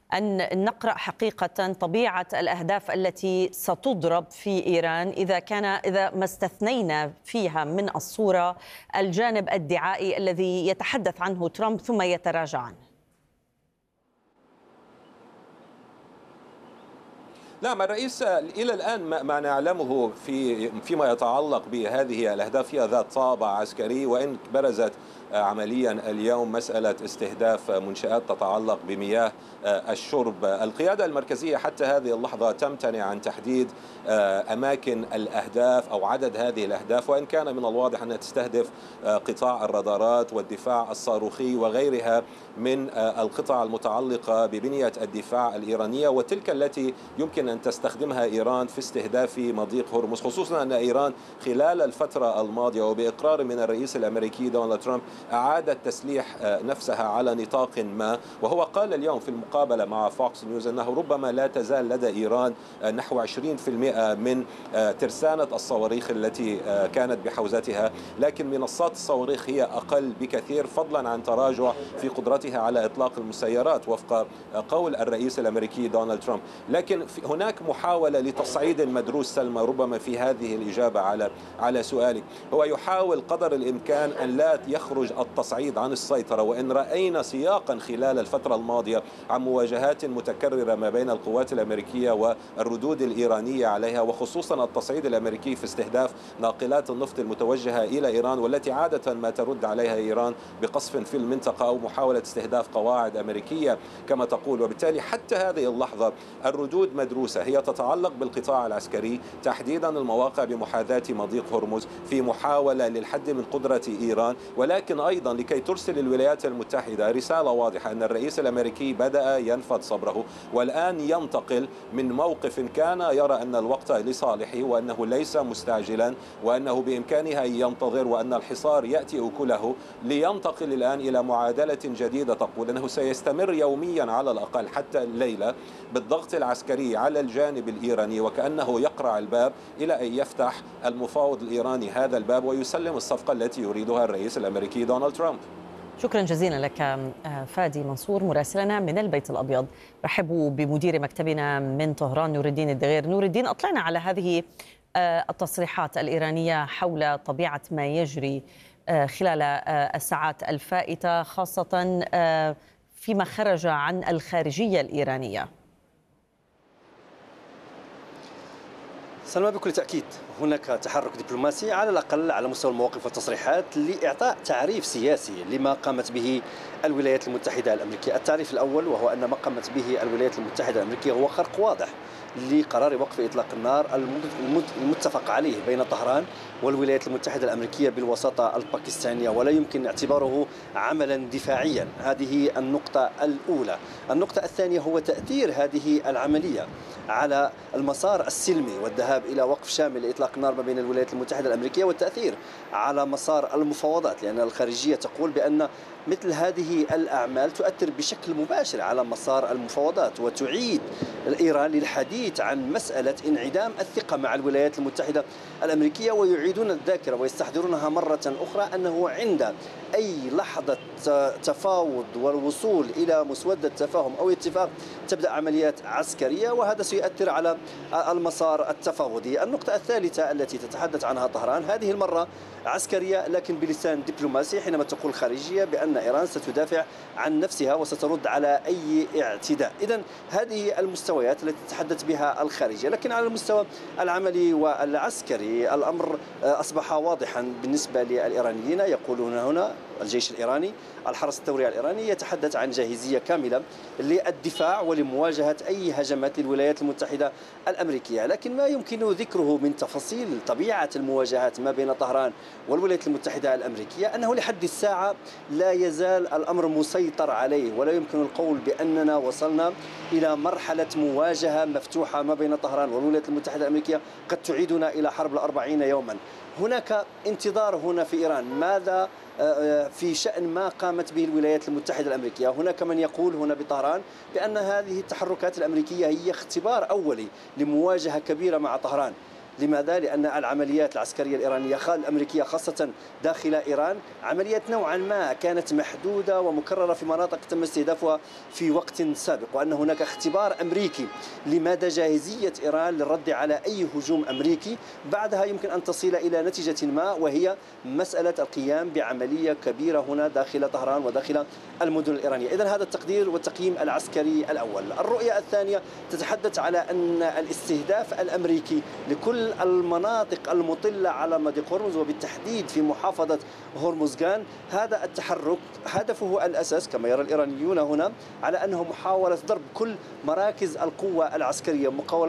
أن نقرأ حقيقة طبيعة الأهداف التي ستضرب في إيران إذا ما استثنينا فيها من الصورة الجانب الدعائي الذي يتحدث عنه ترامب ثم يتراجع عنه؟ نعم، الرئيس إلى الآن ما نعلمه فيما يتعلق بهذه الأهداف هي ذات طابع عسكري، وإن برزت عمليا اليوم مسألة استهداف منشآت تتعلق بمياه الشرب. القيادة المركزية حتى هذه اللحظة تمتنع عن تحديد أماكن الأهداف أو عدد هذه الأهداف، وإن كان من الواضح أنها تستهدف قطاع الرادارات والدفاع الصاروخي وغيرها من القطع المتعلقة ببنية الدفاع الإيرانية، وتلك التي يمكن لن تستخدمها إيران في استهداف مضيق هرمز، خصوصا أن إيران خلال الفترة الماضية وبإقرار من الرئيس الأمريكي دونالد ترامب أعادت تسليح نفسها على نطاق ما، وهو قال اليوم في المقابلة مع فوكس نيوز أنه ربما لا تزال لدى إيران نحو 20% من ترسانة الصواريخ التي كانت بحوزتها، لكن منصات الصواريخ هي أقل بكثير فضلا عن تراجع في قدرتها على إطلاق المسيرات وفق قول الرئيس الأمريكي دونالد ترامب. لكن هناك محاولة لتصعيد مدروس سلمى ربما في هذه الإجابة على سؤالك. هو يحاول قدر الإمكان أن لا يخرج التصعيد عن السيطرة، وإن رأينا سياقا خلال الفترة الماضية عن مواجهات متكررة ما بين القوات الأمريكية والردود الإيرانية عليها، وخصوصا التصعيد الأمريكي في استهداف ناقلات النفط المتوجهة إلى إيران، والتي عادة ما ترد عليها إيران بقصف في المنطقة أو محاولة استهداف قواعد أمريكية كما تقول. وبالتالي حتى هذه اللحظة الردود مدروسة، هي تتعلق بالقطاع العسكري تحديدا المواقع بمحاذاة مضيق هرمز في محاولة للحد من قدرة إيران، ولكن أيضا لكي ترسل الولايات المتحدة رسالة واضحة أن الرئيس الأمريكي بدأ ينفض صبره والآن ينتقل من موقف كان يرى أن الوقت لصالحه وأنه ليس مستعجلا وأنه بإمكانه أن ينتظر وأن الحصار يأتي أكله، لينتقل الآن إلى معادلة جديدة تقول أنه سيستمر يوميا على الأقل حتى الليلة بالضغط العسكري على الجانب الإيراني، وكأنه يقرع الباب إلى أن يفتح المفاوض الإيراني هذا الباب ويسلم الصفقة التي يريدها الرئيس الأمريكي دونالد ترامب. شكرا جزيلا لك فادي منصور مراسلنا من البيت الأبيض. رحب بمدير مكتبنا من طهران نور الدين الدغير. نور الدين، أطلعنا على هذه التصريحات الإيرانية حول طبيعة ما يجري خلال الساعات الفائتة، خاصة فيما خرج عن الخارجية الإيرانية. سلمى، بكل تأكيد هناك تحرك دبلوماسي على الأقل على مستوى المواقف والتصريحات لإعطاء تعريف سياسي لما قامت به الولايات المتحدة الأمريكية. التعريف الأول وهو أن ما قامت به الولايات المتحدة الأمريكية هو خرق واضح لقرار وقف إطلاق النار المتفق عليه بين طهران والولايات المتحدة الأمريكية بالوساطة الباكستانية، ولا يمكن اعتباره عملا دفاعيا. هذه النقطة الأولى. النقطة الثانية هو تأثير هذه العملية على المسار السلمي والذهاب إلى وقف شامل لإطلاق النار ما بين الولايات المتحدة الأمريكية، والتأثير على مسار المفاوضات، لأن الخارجية تقول بأن مثل هذه الأعمال تؤثر بشكل مباشر على مسار المفاوضات وتعيد إيران للحديث عن مسألة انعدام الثقة مع الولايات المتحدة الأمريكية، ويعيدون الذاكرة ويستحضرونها مرة أخرى أنه عند أي لحظة تفاوض والوصول إلى مسودة تفاهم أو اتفاق تبدأ عمليات عسكرية، وهذا سيؤثر على المسار التفاوضي. النقطة الثالثة التي تتحدث عنها طهران هذه المرة عسكرية لكن بلسان دبلوماسي، حينما تقول خارجية بأن إيران ستدافع عن نفسها وسترد على أي اعتداء. إذن هذه المستويات التي تتحدث بها الخارجية، لكن على المستوى العملي والعسكري الأمر أصبح واضحا بالنسبة للإيرانيين. يقولون هنا الجيش الإيراني، الحرس الثوري الإيراني يتحدث عن جاهزية كاملة للدفاع ولمواجهة أي هجمات للولايات المتحدة الأمريكية، لكن ما يمكن ذكره من تفاصيل طبيعة المواجهات ما بين طهران والولايات المتحدة الأمريكية أنه لحد الساعة لا يزال الأمر مسيطر عليه، ولا يمكن القول بأننا وصلنا إلى مرحلة مواجهة مفتوحة ما بين طهران والولايات المتحدة الأمريكية قد تعيدنا إلى حرب 40 يوما. هناك انتظار هنا في إيران، ماذا في شأن ما قامت به الولايات المتحدة الأمريكية؟ هناك من يقول هنا بطهران بأن هذه التحركات الأمريكية هي اختبار أولي لمواجهة كبيرة مع طهران. لماذا؟ لأن العمليات العسكرية الإيرانية الأمريكية خاصة داخل إيران عمليات نوعا ما كانت محدودة ومكررة في مناطق تم استهدافها في وقت سابق، وأن هناك اختبار أمريكي لمدى جاهزية إيران للرد على أي هجوم أمريكي. بعدها يمكن أن تصل إلى نتيجة ما، وهي مسألة القيام بعملية كبيرة هنا داخل طهران وداخل المدن الإيرانية. إذن هذا التقدير والتقييم العسكري الأول. الرؤية الثانية تتحدث على أن الاستهداف الأمريكي لكل كل المناطق المطلة على مضيق هرمز وبالتحديد في محافظة هرمزغان. هذا التحرك هدفه الأساس كما يرى الإيرانيون هنا على أنه محاولة ضرب كل مراكز القوة العسكرية،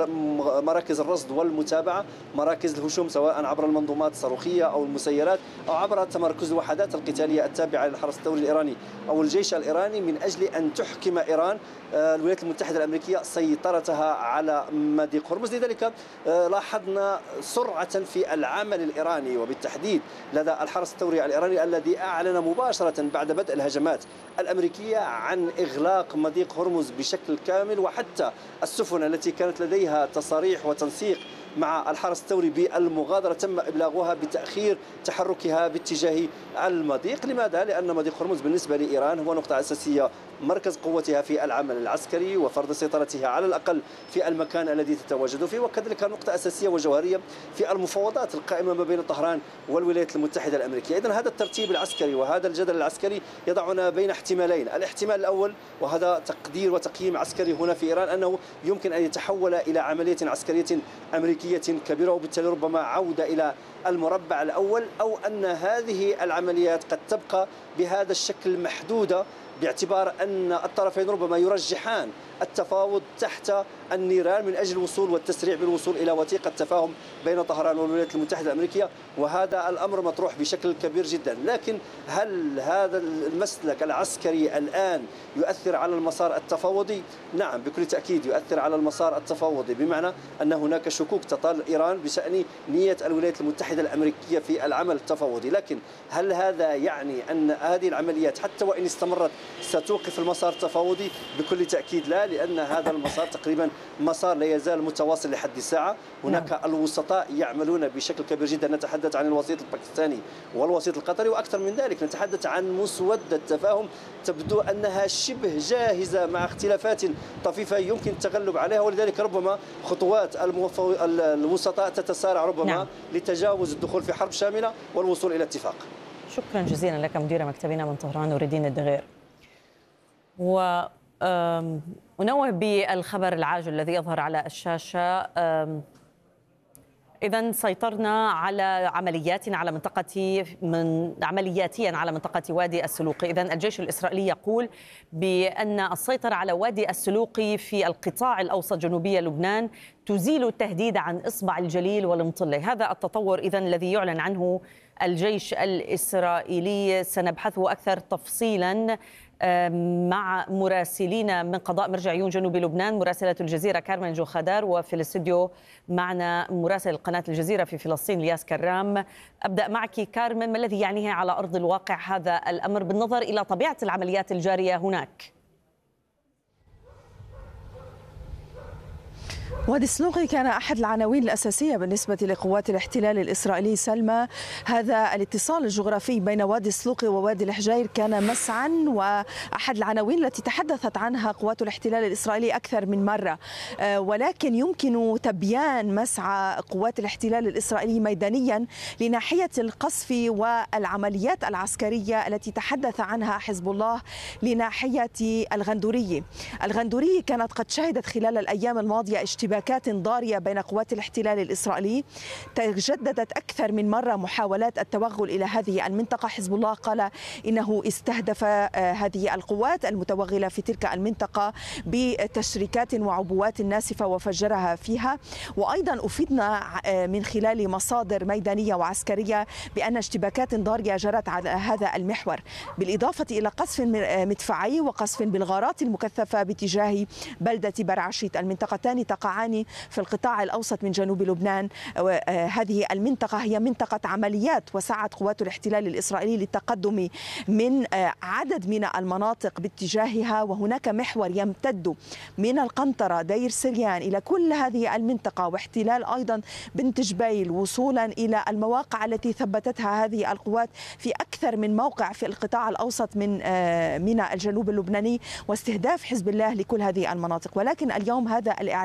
مراكز الرصد والمتابعة، مراكز الهجوم سواء عبر المنظومات الصاروخية أو المسيرات أو عبر تمركز الوحدات القتالية التابعة للحرس الثوري الإيراني أو الجيش الإيراني، من أجل أن تحكم إيران الولايات المتحدة الأمريكية سيطرتها على مضيق هرمز. لذلك لاحظنا سرعة في العمل الإيراني وبالتحديد لدى الحرس الثوري الإيراني الذي أعلن مباشرة بعد بدء الهجمات الأمريكية عن إغلاق مضيق هرمز بشكل كامل، وحتى السفن التي كانت لديها تصاريح وتنسيق مع الحرس الثوري بالمغادرة تم إبلاغها بتأخير تحركها باتجاه المضيق. لماذا؟ لأن مضيق هرمز بالنسبة لإيران هو نقطة أساسية، مركز قوتها في العمل العسكري وفرض سيطرتها على الأقل في المكان الذي تتواجد فيه، وكذلك نقطة أساسية وجوهرية في المفاوضات القائمة ما بين طهران والولايات المتحدة الأمريكية. إذن هذا الترتيب العسكري وهذا الجدل العسكري يضعنا بين احتمالين. الاحتمال الأول وهذا تقدير وتقييم عسكري هنا في إيران أنه يمكن أن يتحول إلى عملية عسكرية أمريكية كبيرة وبالتالي ربما عودة إلى المربع الأول، أو أن هذه العمليات قد تبقى بهذا الشكل محدودة باعتبار أن الطرفين ربما يرجحان التفاوض تحت النيران من أجل الوصول والتسريع بالوصول إلى وثيقة تفاهم بين طهران والولايات المتحدة الأمريكية، وهذا الأمر مطروح بشكل كبير جدا. لكن هل هذا المسلك العسكري الآن يؤثر على المسار التفاوضي؟ نعم بكل تأكيد يؤثر على المسار التفاوضي، بمعنى أن هناك شكوك تطال إيران بشأن نية الولايات المتحدة الأمريكية في العمل التفاوضي. لكن هل هذا يعني أن هذه العمليات حتى وإن استمرت ستوقف المسار التفاوضي؟ بكل تأكيد لا، لأن هذا المسار تقريبا مسار لا يزال متواصل لحد الساعة. هناك الوسطاء يعملون بشكل كبير جدا، نتحدث عن الوسيط الباكستاني والوسيط القطري، وأكثر من ذلك نتحدث عن مسودة تفاهم تبدو أنها شبه جاهزة مع اختلافات طفيفة يمكن التغلب عليها، ولذلك ربما خطوات الوسطاء تتسارع ربما لتجاوز الدخول في حرب شاملة والوصول إلى اتفاق. شكرا جزيلا لك مدير مكتبنا من طهران نور الدين الدغير. ونوه بالخبر العاجل الذي يظهر على الشاشة. إذن سيطرنا على عملياتيا على منطقة وادي السلوقي. إذن الجيش الإسرائيلي يقول بأن السيطرة على وادي السلوقي في القطاع الأوسط جنوبي لبنان تزيل التهديد عن إصبع الجليل والمطلة. هذا التطور إذن الذي يعلن عنه الجيش الإسرائيلي سنبحثه أكثر تفصيلا مع مراسلين من قضاء مرجع عيون جنوب لبنان، مراسلة الجزيرة كارمن جوخادار، وفي الاستوديو معنا مراسل قناة الجزيرة في فلسطين الياس كرام. أبدأ معك كارمن، ما الذي يعنيه على أرض الواقع هذا الأمر بالنظر إلى طبيعة العمليات الجارية هناك؟ وادي السلوقي كان أحد العناوين الأساسية بالنسبة لقوات الاحتلال الإسرائيلي. سلمى، هذا الاتصال الجغرافي بين وادي السلوقي ووادي الحجير كان مسعى وأحد العناوين التي تحدثت عنها قوات الاحتلال الإسرائيلي أكثر من مرة، ولكن يمكن تبيان مسعى قوات الاحتلال الإسرائيلي ميدانيا لناحية القصف والعمليات العسكرية التي تحدث عنها حزب الله لناحية الغندورية. الغندورية كانت قد شهدت خلال الأيام الماضية اشتباكات ضارية بين قوات الاحتلال الإسرائيلي. تجددت أكثر من مرة محاولات التوغل إلى هذه المنطقة. حزب الله قال إنه استهدف هذه القوات المتوغلة في تلك المنطقة بتشريكات وعبوات ناسفة وفجرها فيها. وأيضا أفيدنا من خلال مصادر ميدانية وعسكرية بأن اشتباكات ضارية جرت على هذا المحور، بالإضافة إلى قصف مدفعي وقصف بالغارات المكثفة باتجاه بلدة برعشيت. المنطقتان تقعان في القطاع الأوسط من جنوب لبنان. هذه المنطقة هي منطقة عمليات، وسعت قوات الاحتلال الإسرائيلي للتقدم من عدد من المناطق باتجاهها، وهناك محور يمتد من القنطرة دير سريان إلى كل هذه المنطقة، واحتلال أيضا بنت جبيل وصولا إلى المواقع التي ثبتتها هذه القوات في أكثر من موقع في القطاع الأوسط من الجنوب اللبناني، واستهداف حزب الله لكل هذه المناطق. ولكن اليوم هذا الإعلان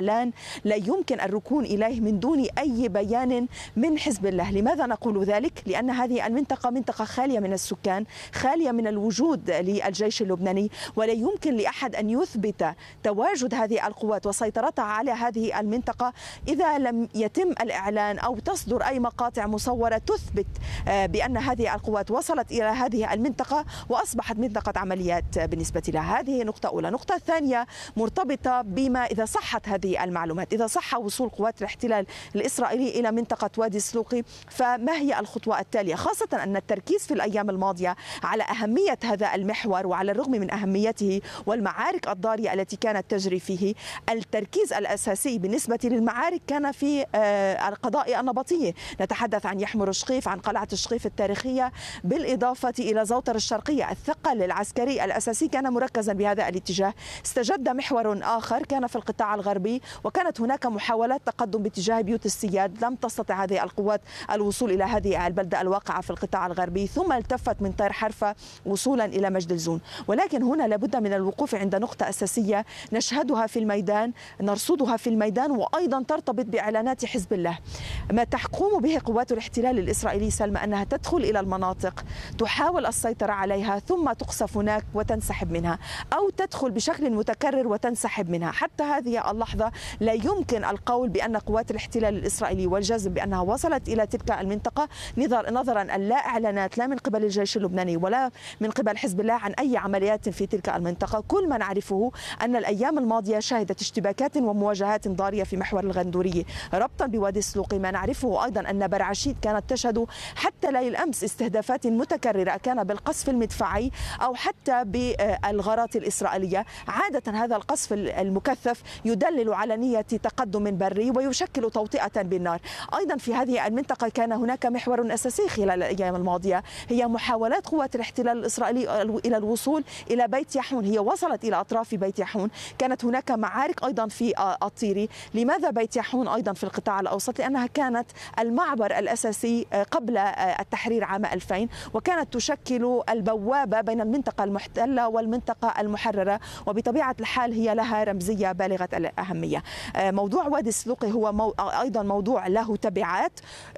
لا يمكن الركون إليه من دون أي بيان من حزب الله. لماذا نقول ذلك؟ لأن هذه المنطقة منطقة خالية من السكان، خالية من الوجود للجيش اللبناني، ولا يمكن لأحد أن يثبت تواجد هذه القوات وسيطرتها على هذه المنطقة إذا لم يتم الإعلان أو تصدر أي مقاطع مصورة تثبت بأن هذه القوات وصلت إلى هذه المنطقة وأصبحت منطقة عمليات بالنسبة لها. هذه نقطة أولى. نقطة ثانية مرتبطة بما إذا صحت هذه المعلومات، إذا صح وصول قوات الاحتلال الإسرائيلي إلى منطقة وادي السلوقي، فما هي الخطوة التالية؟ خاصة أن التركيز في الأيام الماضية على أهمية هذا المحور، وعلى الرغم من أهميته والمعارك الضارية التي كانت تجري فيه، التركيز الأساسي بالنسبة للمعارك كان في القضاء النبطية. نتحدث عن يحمر شقيف، عن قلعة شقيف التاريخية، بالإضافة إلى زوطر الشرقية. الثقل العسكري الأساسي كان مركزا بهذا الاتجاه. استجد محور آخر كان في القطاع الغربي، وكانت هناك محاولات تقدم باتجاه بيوت السياد، لم تستطع هذه القوات الوصول إلى هذه البلدة الواقعة في القطاع الغربي، ثم التفت من طير حرفة وصولا إلى مجد الزون. ولكن هنا لابد من الوقوف عند نقطة أساسية نشهدها في الميدان، نرصدها في الميدان، وأيضا ترتبط بإعلانات حزب الله. ما تقوم به قوات الاحتلال الإسرائيلي سلمى أنها تدخل إلى المناطق، تحاول السيطرة عليها، ثم تقصف هناك وتنسحب منها، أو تدخل بشكل متكرر وتنسحب منها. حتى هذه اللحظة لا يمكن القول بأن قوات الاحتلال الإسرائيلي والجزم بأنها وصلت إلى تلك المنطقة، نظرا أن لا إعلانات لا من قبل الجيش اللبناني ولا من قبل حزب الله عن أي عمليات في تلك المنطقة. كل ما نعرفه أن الأيام الماضية شهدت اشتباكات ومواجهات ضارية في محور الغندورية ربطا بوادي السلوقي. ما نعرفه أيضا أن برعشيد كانت تشهد حتى ليل أمس استهدافات متكررة، كان بالقصف المدفعي أو حتى بالغارات الإسرائيلية. عادة هذا القصف المكثف يدلل على نية تقدم بري ويشكل توطئة بالنار. أيضا في هذه المنطقة كان هناك محور أساسي خلال الأيام الماضية، هي محاولات قوات الاحتلال الإسرائيلي إلى الوصول إلى بيت يحون. هي وصلت إلى أطراف بيت يحون، كانت هناك معارك أيضا في الطيري. لماذا بيت يحون أيضا في القطاع الأوسط؟ لأنها كانت المعبر الأساسي قبل التحرير عام 2000، وكانت تشكل البوابة بين المنطقة المحتلة والمنطقة المحررة، وبطبيعة الحال هي لها رمزية بالغة الأهمية. موضوع وادي السلوقي هو أيضا موضوع له تبعات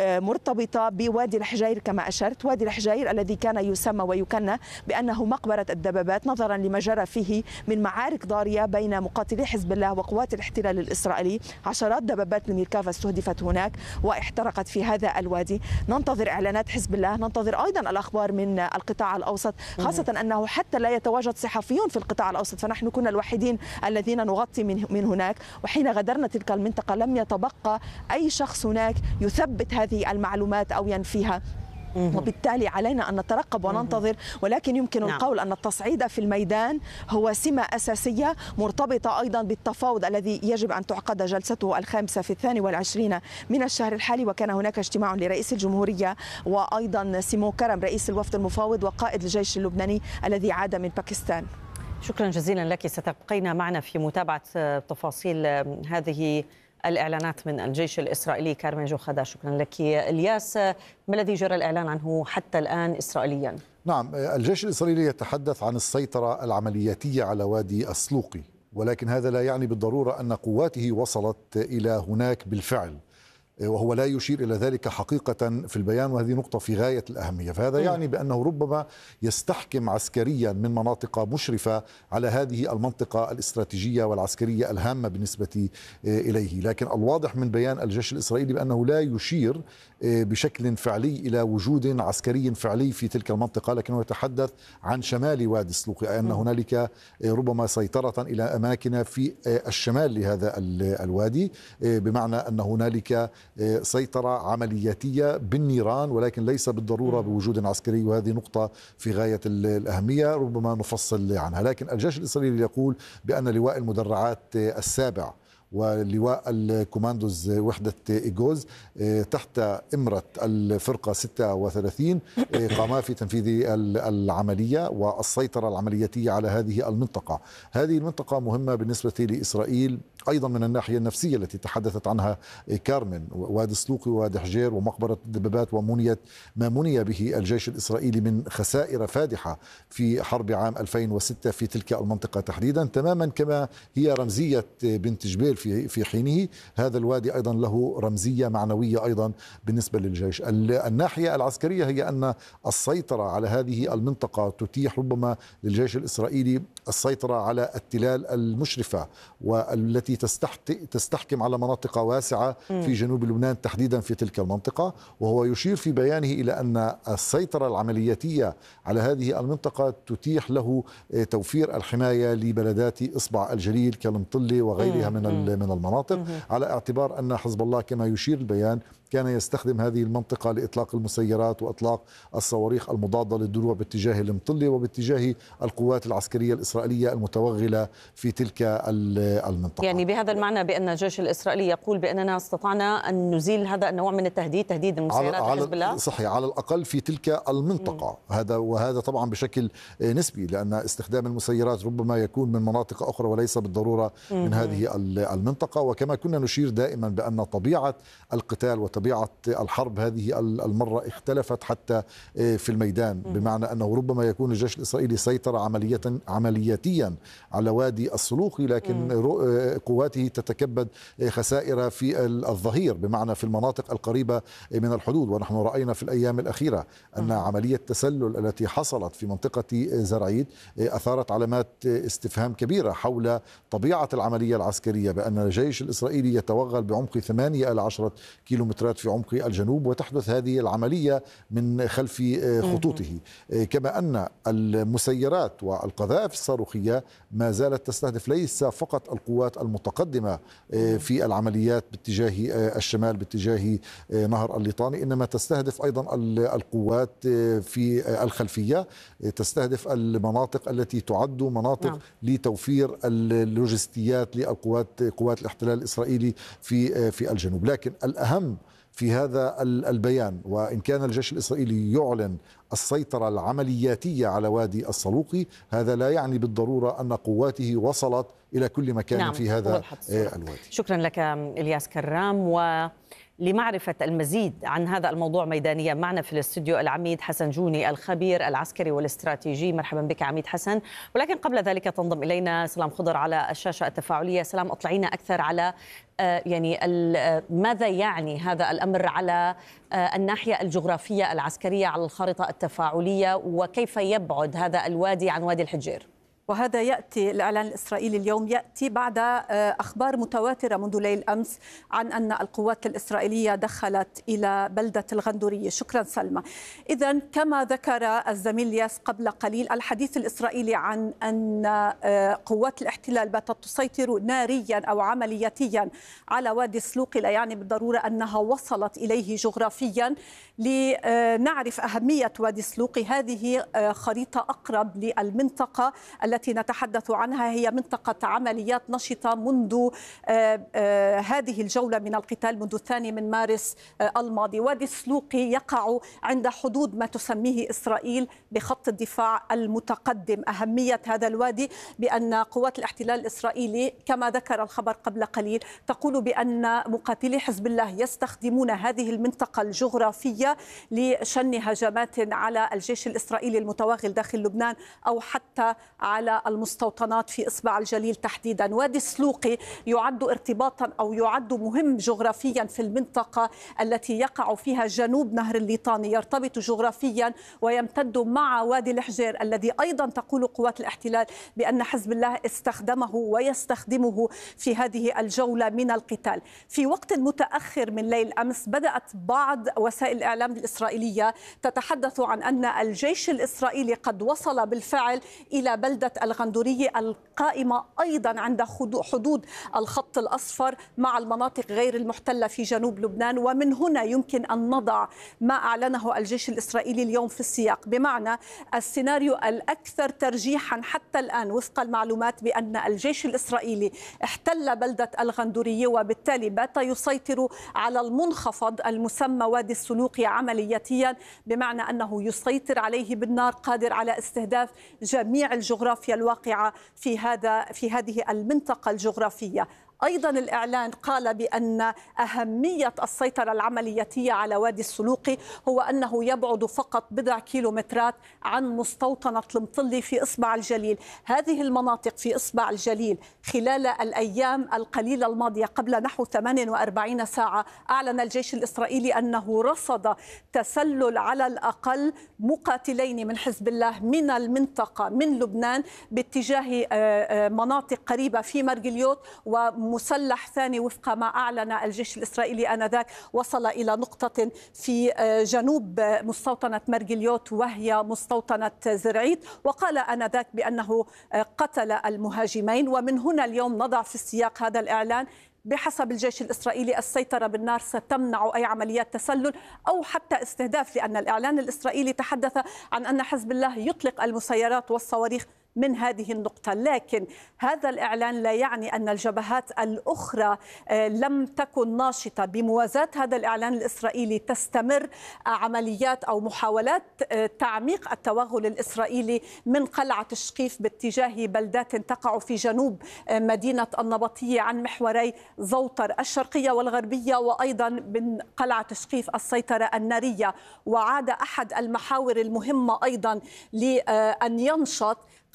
مرتبطة بوادي الحجير كما أشرت. وادي الحجير الذي كان يسمى ويكنى بأنه مقبرة الدبابات نظرا لما جرى فيه من معارك ضارية بين مقاتلي حزب الله وقوات الاحتلال الإسرائيلي. عشرات دبابات الميركافا استهدفت هناك واحترقت في هذا الوادي. ننتظر إعلانات حزب الله، ننتظر أيضا الأخبار من القطاع الأوسط، خاصة أنه حتى لا يتواجد صحفيون في القطاع الأوسط، فنحن كنا الوحيدين الذين نغطي من هناك. وحين غادرنا تلك المنطقة لم يتبقى أي شخص هناك يثبت هذه المعلومات أو ينفيها، وبالتالي علينا أن نترقب وننتظر. ولكن يمكن القول أن التصعيد في الميدان هو سمة أساسية مرتبطة أيضا بالتفاوض الذي يجب أن تعقد جلسته الخامسة في 22 من الشهر الحالي. وكان هناك اجتماع لرئيس الجمهورية وأيضا سيمون كرم رئيس الوفد المفاوض وقائد الجيش اللبناني الذي عاد من باكستان. شكرا جزيلا لك، ستبقين معنا في متابعة تفاصيل هذه الإعلانات من الجيش الإسرائيلي. كارمن جوخدا، شكرا لك. الياس، ما الذي جرى الإعلان عنه حتى الآن إسرائيليا؟ نعم، الجيش الإسرائيلي يتحدث عن السيطرة العملياتية على وادي السلوقي، ولكن هذا لا يعني بالضرورة أن قواته وصلت إلى هناك بالفعل، وهو لا يشير إلى ذلك حقيقة في البيان، وهذه نقطة في غاية الأهمية. فهذا يعني بأنه ربما يستحكم عسكريا من مناطق مشرفة على هذه المنطقة الاستراتيجية والعسكرية الهامة بالنسبة إليه. لكن الواضح من بيان الجيش الإسرائيلي بأنه لا يشير بشكل فعلي إلى وجود عسكري فعلي في تلك المنطقة، لكنه يتحدث عن شمال وادي السلوقي، أي أن هنالك ربما سيطرة إلى أماكن في الشمال لهذا الوادي، بمعنى أن هنالك سيطرة عملياتية بالنيران، ولكن ليس بالضرورة بوجود عسكري، وهذه نقطة في غاية الأهمية ربما نفصل عنها. لكن الجيش الإسرائيلي يقول بأن لواء المدرعات السابع ولواء الكوماندوز وحدة إيغوز تحت إمرة الفرقة 36 قاما في تنفيذ العملية والسيطرة العملياتية على هذه المنطقة. هذه المنطقة مهمة بالنسبة لإسرائيل أيضا من الناحية النفسية التي تحدثت عنها كارمن، وادي السلوقي ووادي حجير ومقبرة الدبابات ومنية ما مني به الجيش الإسرائيلي من خسائر فادحة في حرب عام 2006 في تلك المنطقة تحديدا، تماما كما هي رمزية بنت جبيل في حينه. هذا الوادي أيضا له رمزية معنوية أيضا بالنسبة للجيش. الناحية العسكرية هي أن السيطرة على هذه المنطقة تتيح ربما للجيش الإسرائيلي السيطرة على التلال المشرفة والتي تستحكم على مناطق واسعة في جنوب لبنان تحديدا في تلك المنطقة. وهو يشير في بيانه إلى أن السيطرة العملياتية على هذه المنطقة تتيح له توفير الحماية لبلدات إصبع الجليل كالمطلة وغيرها من المناطق، على اعتبار أن حزب الله كما يشير البيان كان يستخدم هذه المنطقة لإطلاق المسيرات وإطلاق الصواريخ المضادة للدروع باتجاه المطلة وباتجاه القوات العسكرية الإسرائيلية المتوغلة في تلك المنطقة. يعني بهذا المعنى بأن الجيش الإسرائيلي يقول بأننا استطعنا أن نزيل هذا النوع من التهديد، تهديد المسيرات حزب الله؟ صحيح، على الأقل في تلك المنطقة. وهذا طبعا بشكل نسبي، لأن استخدام المسيرات ربما يكون من مناطق أخرى وليس بالضرورة من هذه المنطقة. وكما كنا نشير دائما بأن طبيعة القتال وطبيعة الحرب هذه المرة اختلفت حتى في الميدان، بمعنى أنه ربما يكون الجيش الإسرائيلي سيطر عملياتيا على وادي الصلوخي، لكن قواته تتكبد خسائر في الظهير، بمعنى في المناطق القريبة من الحدود. ونحن رأينا في الأيام الأخيرة أن عملية التسلل التي حصلت في منطقة زرعيد أثارت علامات استفهام كبيرة حول طبيعة العملية العسكرية، بأن الجيش الإسرائيلي يتوغل بعمق 8 إلى 10 كيلومترات في عمق الجنوب، وتحدث هذه العملية من خلف خطوطه. كما أن المسيرات والقذائف الصاروخية ما زالت تستهدف ليس فقط القوات المتقدمة في العمليات باتجاه الشمال باتجاه نهر الليطاني، إنما تستهدف أيضا القوات في الخلفية، تستهدف المناطق التي تعد مناطق لتوفير اللوجستيات قوات الاحتلال الإسرائيلي في الجنوب. لكن الأهم في هذا البيان، وإن كان الجيش الإسرائيلي يعلن السيطرة العملياتية على وادي الصلوقي، هذا لا يعني بالضرورة أن قواته وصلت إلى كل مكان في هذا الوادي. شكرا لك إلياس كرام. ولمعرفة المزيد عن هذا الموضوع ميدانيا معنا في الاستوديو العميد حسن جوني الخبير العسكري والاستراتيجي. مرحبا بك عميد حسن. ولكن قبل ذلك تنضم إلينا سلام خضر على الشاشة التفاعلية. سلام، أطلعينا أكثر على يعني ماذا يعني هذا الأمر على الناحية الجغرافية العسكرية على الخارطة التفاعلية، وكيف يبعد هذا الوادي عن وادي الحجير؟ وهذا يأتي الإعلان الإسرائيلي اليوم يأتي بعد أخبار متواترة منذ ليل أمس عن أن القوات الإسرائيلية دخلت إلى بلدة الغندورية. شكرا سلمى. إذن كما ذكر الزميل الياس قبل قليل، الحديث الإسرائيلي عن أن قوات الاحتلال باتت تسيطر ناريا أو عملياتيا على وادي الصلوقي لا يعني بالضرورة أنها وصلت إليه جغرافيا. لنعرف أهمية وادي الصلوقي، هذه خريطة أقرب للمنطقة التي نتحدث عنها، هي منطقة عمليات نشطة منذ هذه الجولة من القتال منذ 2 من مارس الماضي. وادي الصلوقي يقع عند حدود ما تسميه إسرائيل بخط الدفاع المتقدم. أهمية هذا الوادي بأن قوات الاحتلال الإسرائيلي كما ذكر الخبر قبل قليل تقول بأن مقاتلي حزب الله يستخدمون هذه المنطقة الجغرافية لشن هجمات على الجيش الإسرائيلي المتوغل داخل لبنان أو حتى على المستوطنات في إصبع الجليل تحديدا. وادي الصلوقي يعد ارتباطا أو يعد مهم جغرافيا في المنطقة التي يقع فيها جنوب نهر الليطاني، يرتبط جغرافيا ويمتد مع وادي الحجير الذي أيضا تقول قوات الاحتلال بأن حزب الله استخدمه ويستخدمه في هذه الجولة من القتال. في وقت متأخر من ليل أمس بدأت بعض وسائل الإعلام الإسرائيلية تتحدث عن أن الجيش الإسرائيلي قد وصل بالفعل إلى بلدة الغندورية القائمة أيضا عند حدود الخط الأصفر مع المناطق غير المحتلة في جنوب لبنان. ومن هنا يمكن أن نضع ما أعلنه الجيش الإسرائيلي اليوم في السياق، بمعنى السيناريو الأكثر ترجيحا حتى الآن وفق المعلومات بأن الجيش الإسرائيلي احتل بلدة الغندورية وبالتالي بات يسيطر على المنخفض المسمى وادي الصلوقي عملياتيا، بمعنى أنه يسيطر عليه بالنار، قادر على استهداف جميع الجغرافيا الواقعة في هذه المنطقة الجغرافية. أيضا الإعلان قال بأن أهمية السيطرة العملياتية على وادي السلوقي هو أنه يبعد فقط بضع كيلومترات عن مستوطنة المطلي في إصبع الجليل. هذه المناطق في إصبع الجليل خلال الأيام القليلة الماضية قبل نحو 48 ساعة أعلن الجيش الإسرائيلي أنه رصد تسلل على الأقل مقاتلين من حزب الله من المنطقة من لبنان باتجاه مناطق قريبة في مرجليوت، ومسلح ثاني وفق ما أعلن الجيش الإسرائيلي آنذاك وصل إلى نقطة في جنوب مستوطنة مرجليوت وهي مستوطنة زرعيت، وقال آنذاك بأنه قتل المهاجمين. ومن هنا اليوم نضع في السياق هذا الإعلان بحسب الجيش الإسرائيلي السيطرة بالنار ستمنع أي عمليات تسلل أو حتى استهداف، لأن الإعلان الإسرائيلي تحدث عن أن حزب الله يطلق المسيرات والصواريخ من هذه النقطة. لكن هذا الإعلان لا يعني أن الجبهات الأخرى لم تكن ناشطة. بموازاة هذا الإعلان الإسرائيلي تستمر عمليات أو محاولات تعميق التوغل الإسرائيلي من قلعة الشقيف باتجاه بلدات تقع في جنوب مدينة النبطية عن محوري زوطر الشرقية والغربية، وأيضا من قلعة الشقيف السيطرة النارية. وعاد أحد المحاور المهمة أيضا لأن ينشط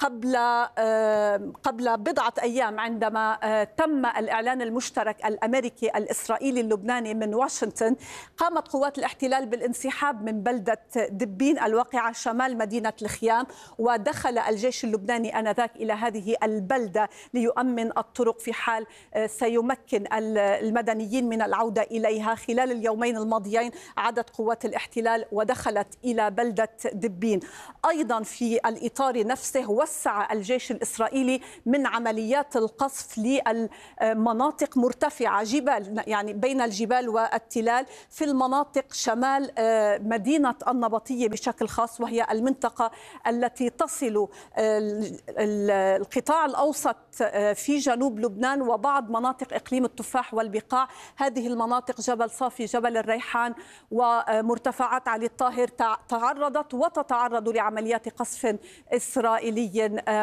قبل بضعة أيام عندما تم الإعلان المشترك الأمريكي الإسرائيلي اللبناني من واشنطن. قامت قوات الاحتلال بالانسحاب من بلدة دبين الواقعة شمال مدينة الخيام، ودخل الجيش اللبناني آنذاك إلى هذه البلدة ليؤمن الطرق في حال سيمكن المدنيين من العودة إليها. خلال اليومين الماضيين عادت قوات الاحتلال ودخلت إلى بلدة دبين. أيضا في الإطار نفسه وسع الجيش الإسرائيلي من عمليات القصف للمناطق مرتفعة جبال، يعني بين الجبال والتلال في المناطق شمال مدينة النبطية بشكل خاص، وهي المنطقة التي تصل القطاع الأوسط في جنوب لبنان وبعض مناطق إقليم التفاح والبقاع. هذه المناطق جبل صافي، جبل الريحان ومرتفعات علي الطاهر تعرضت وتتعرض لعمليات قصف إسرائيلي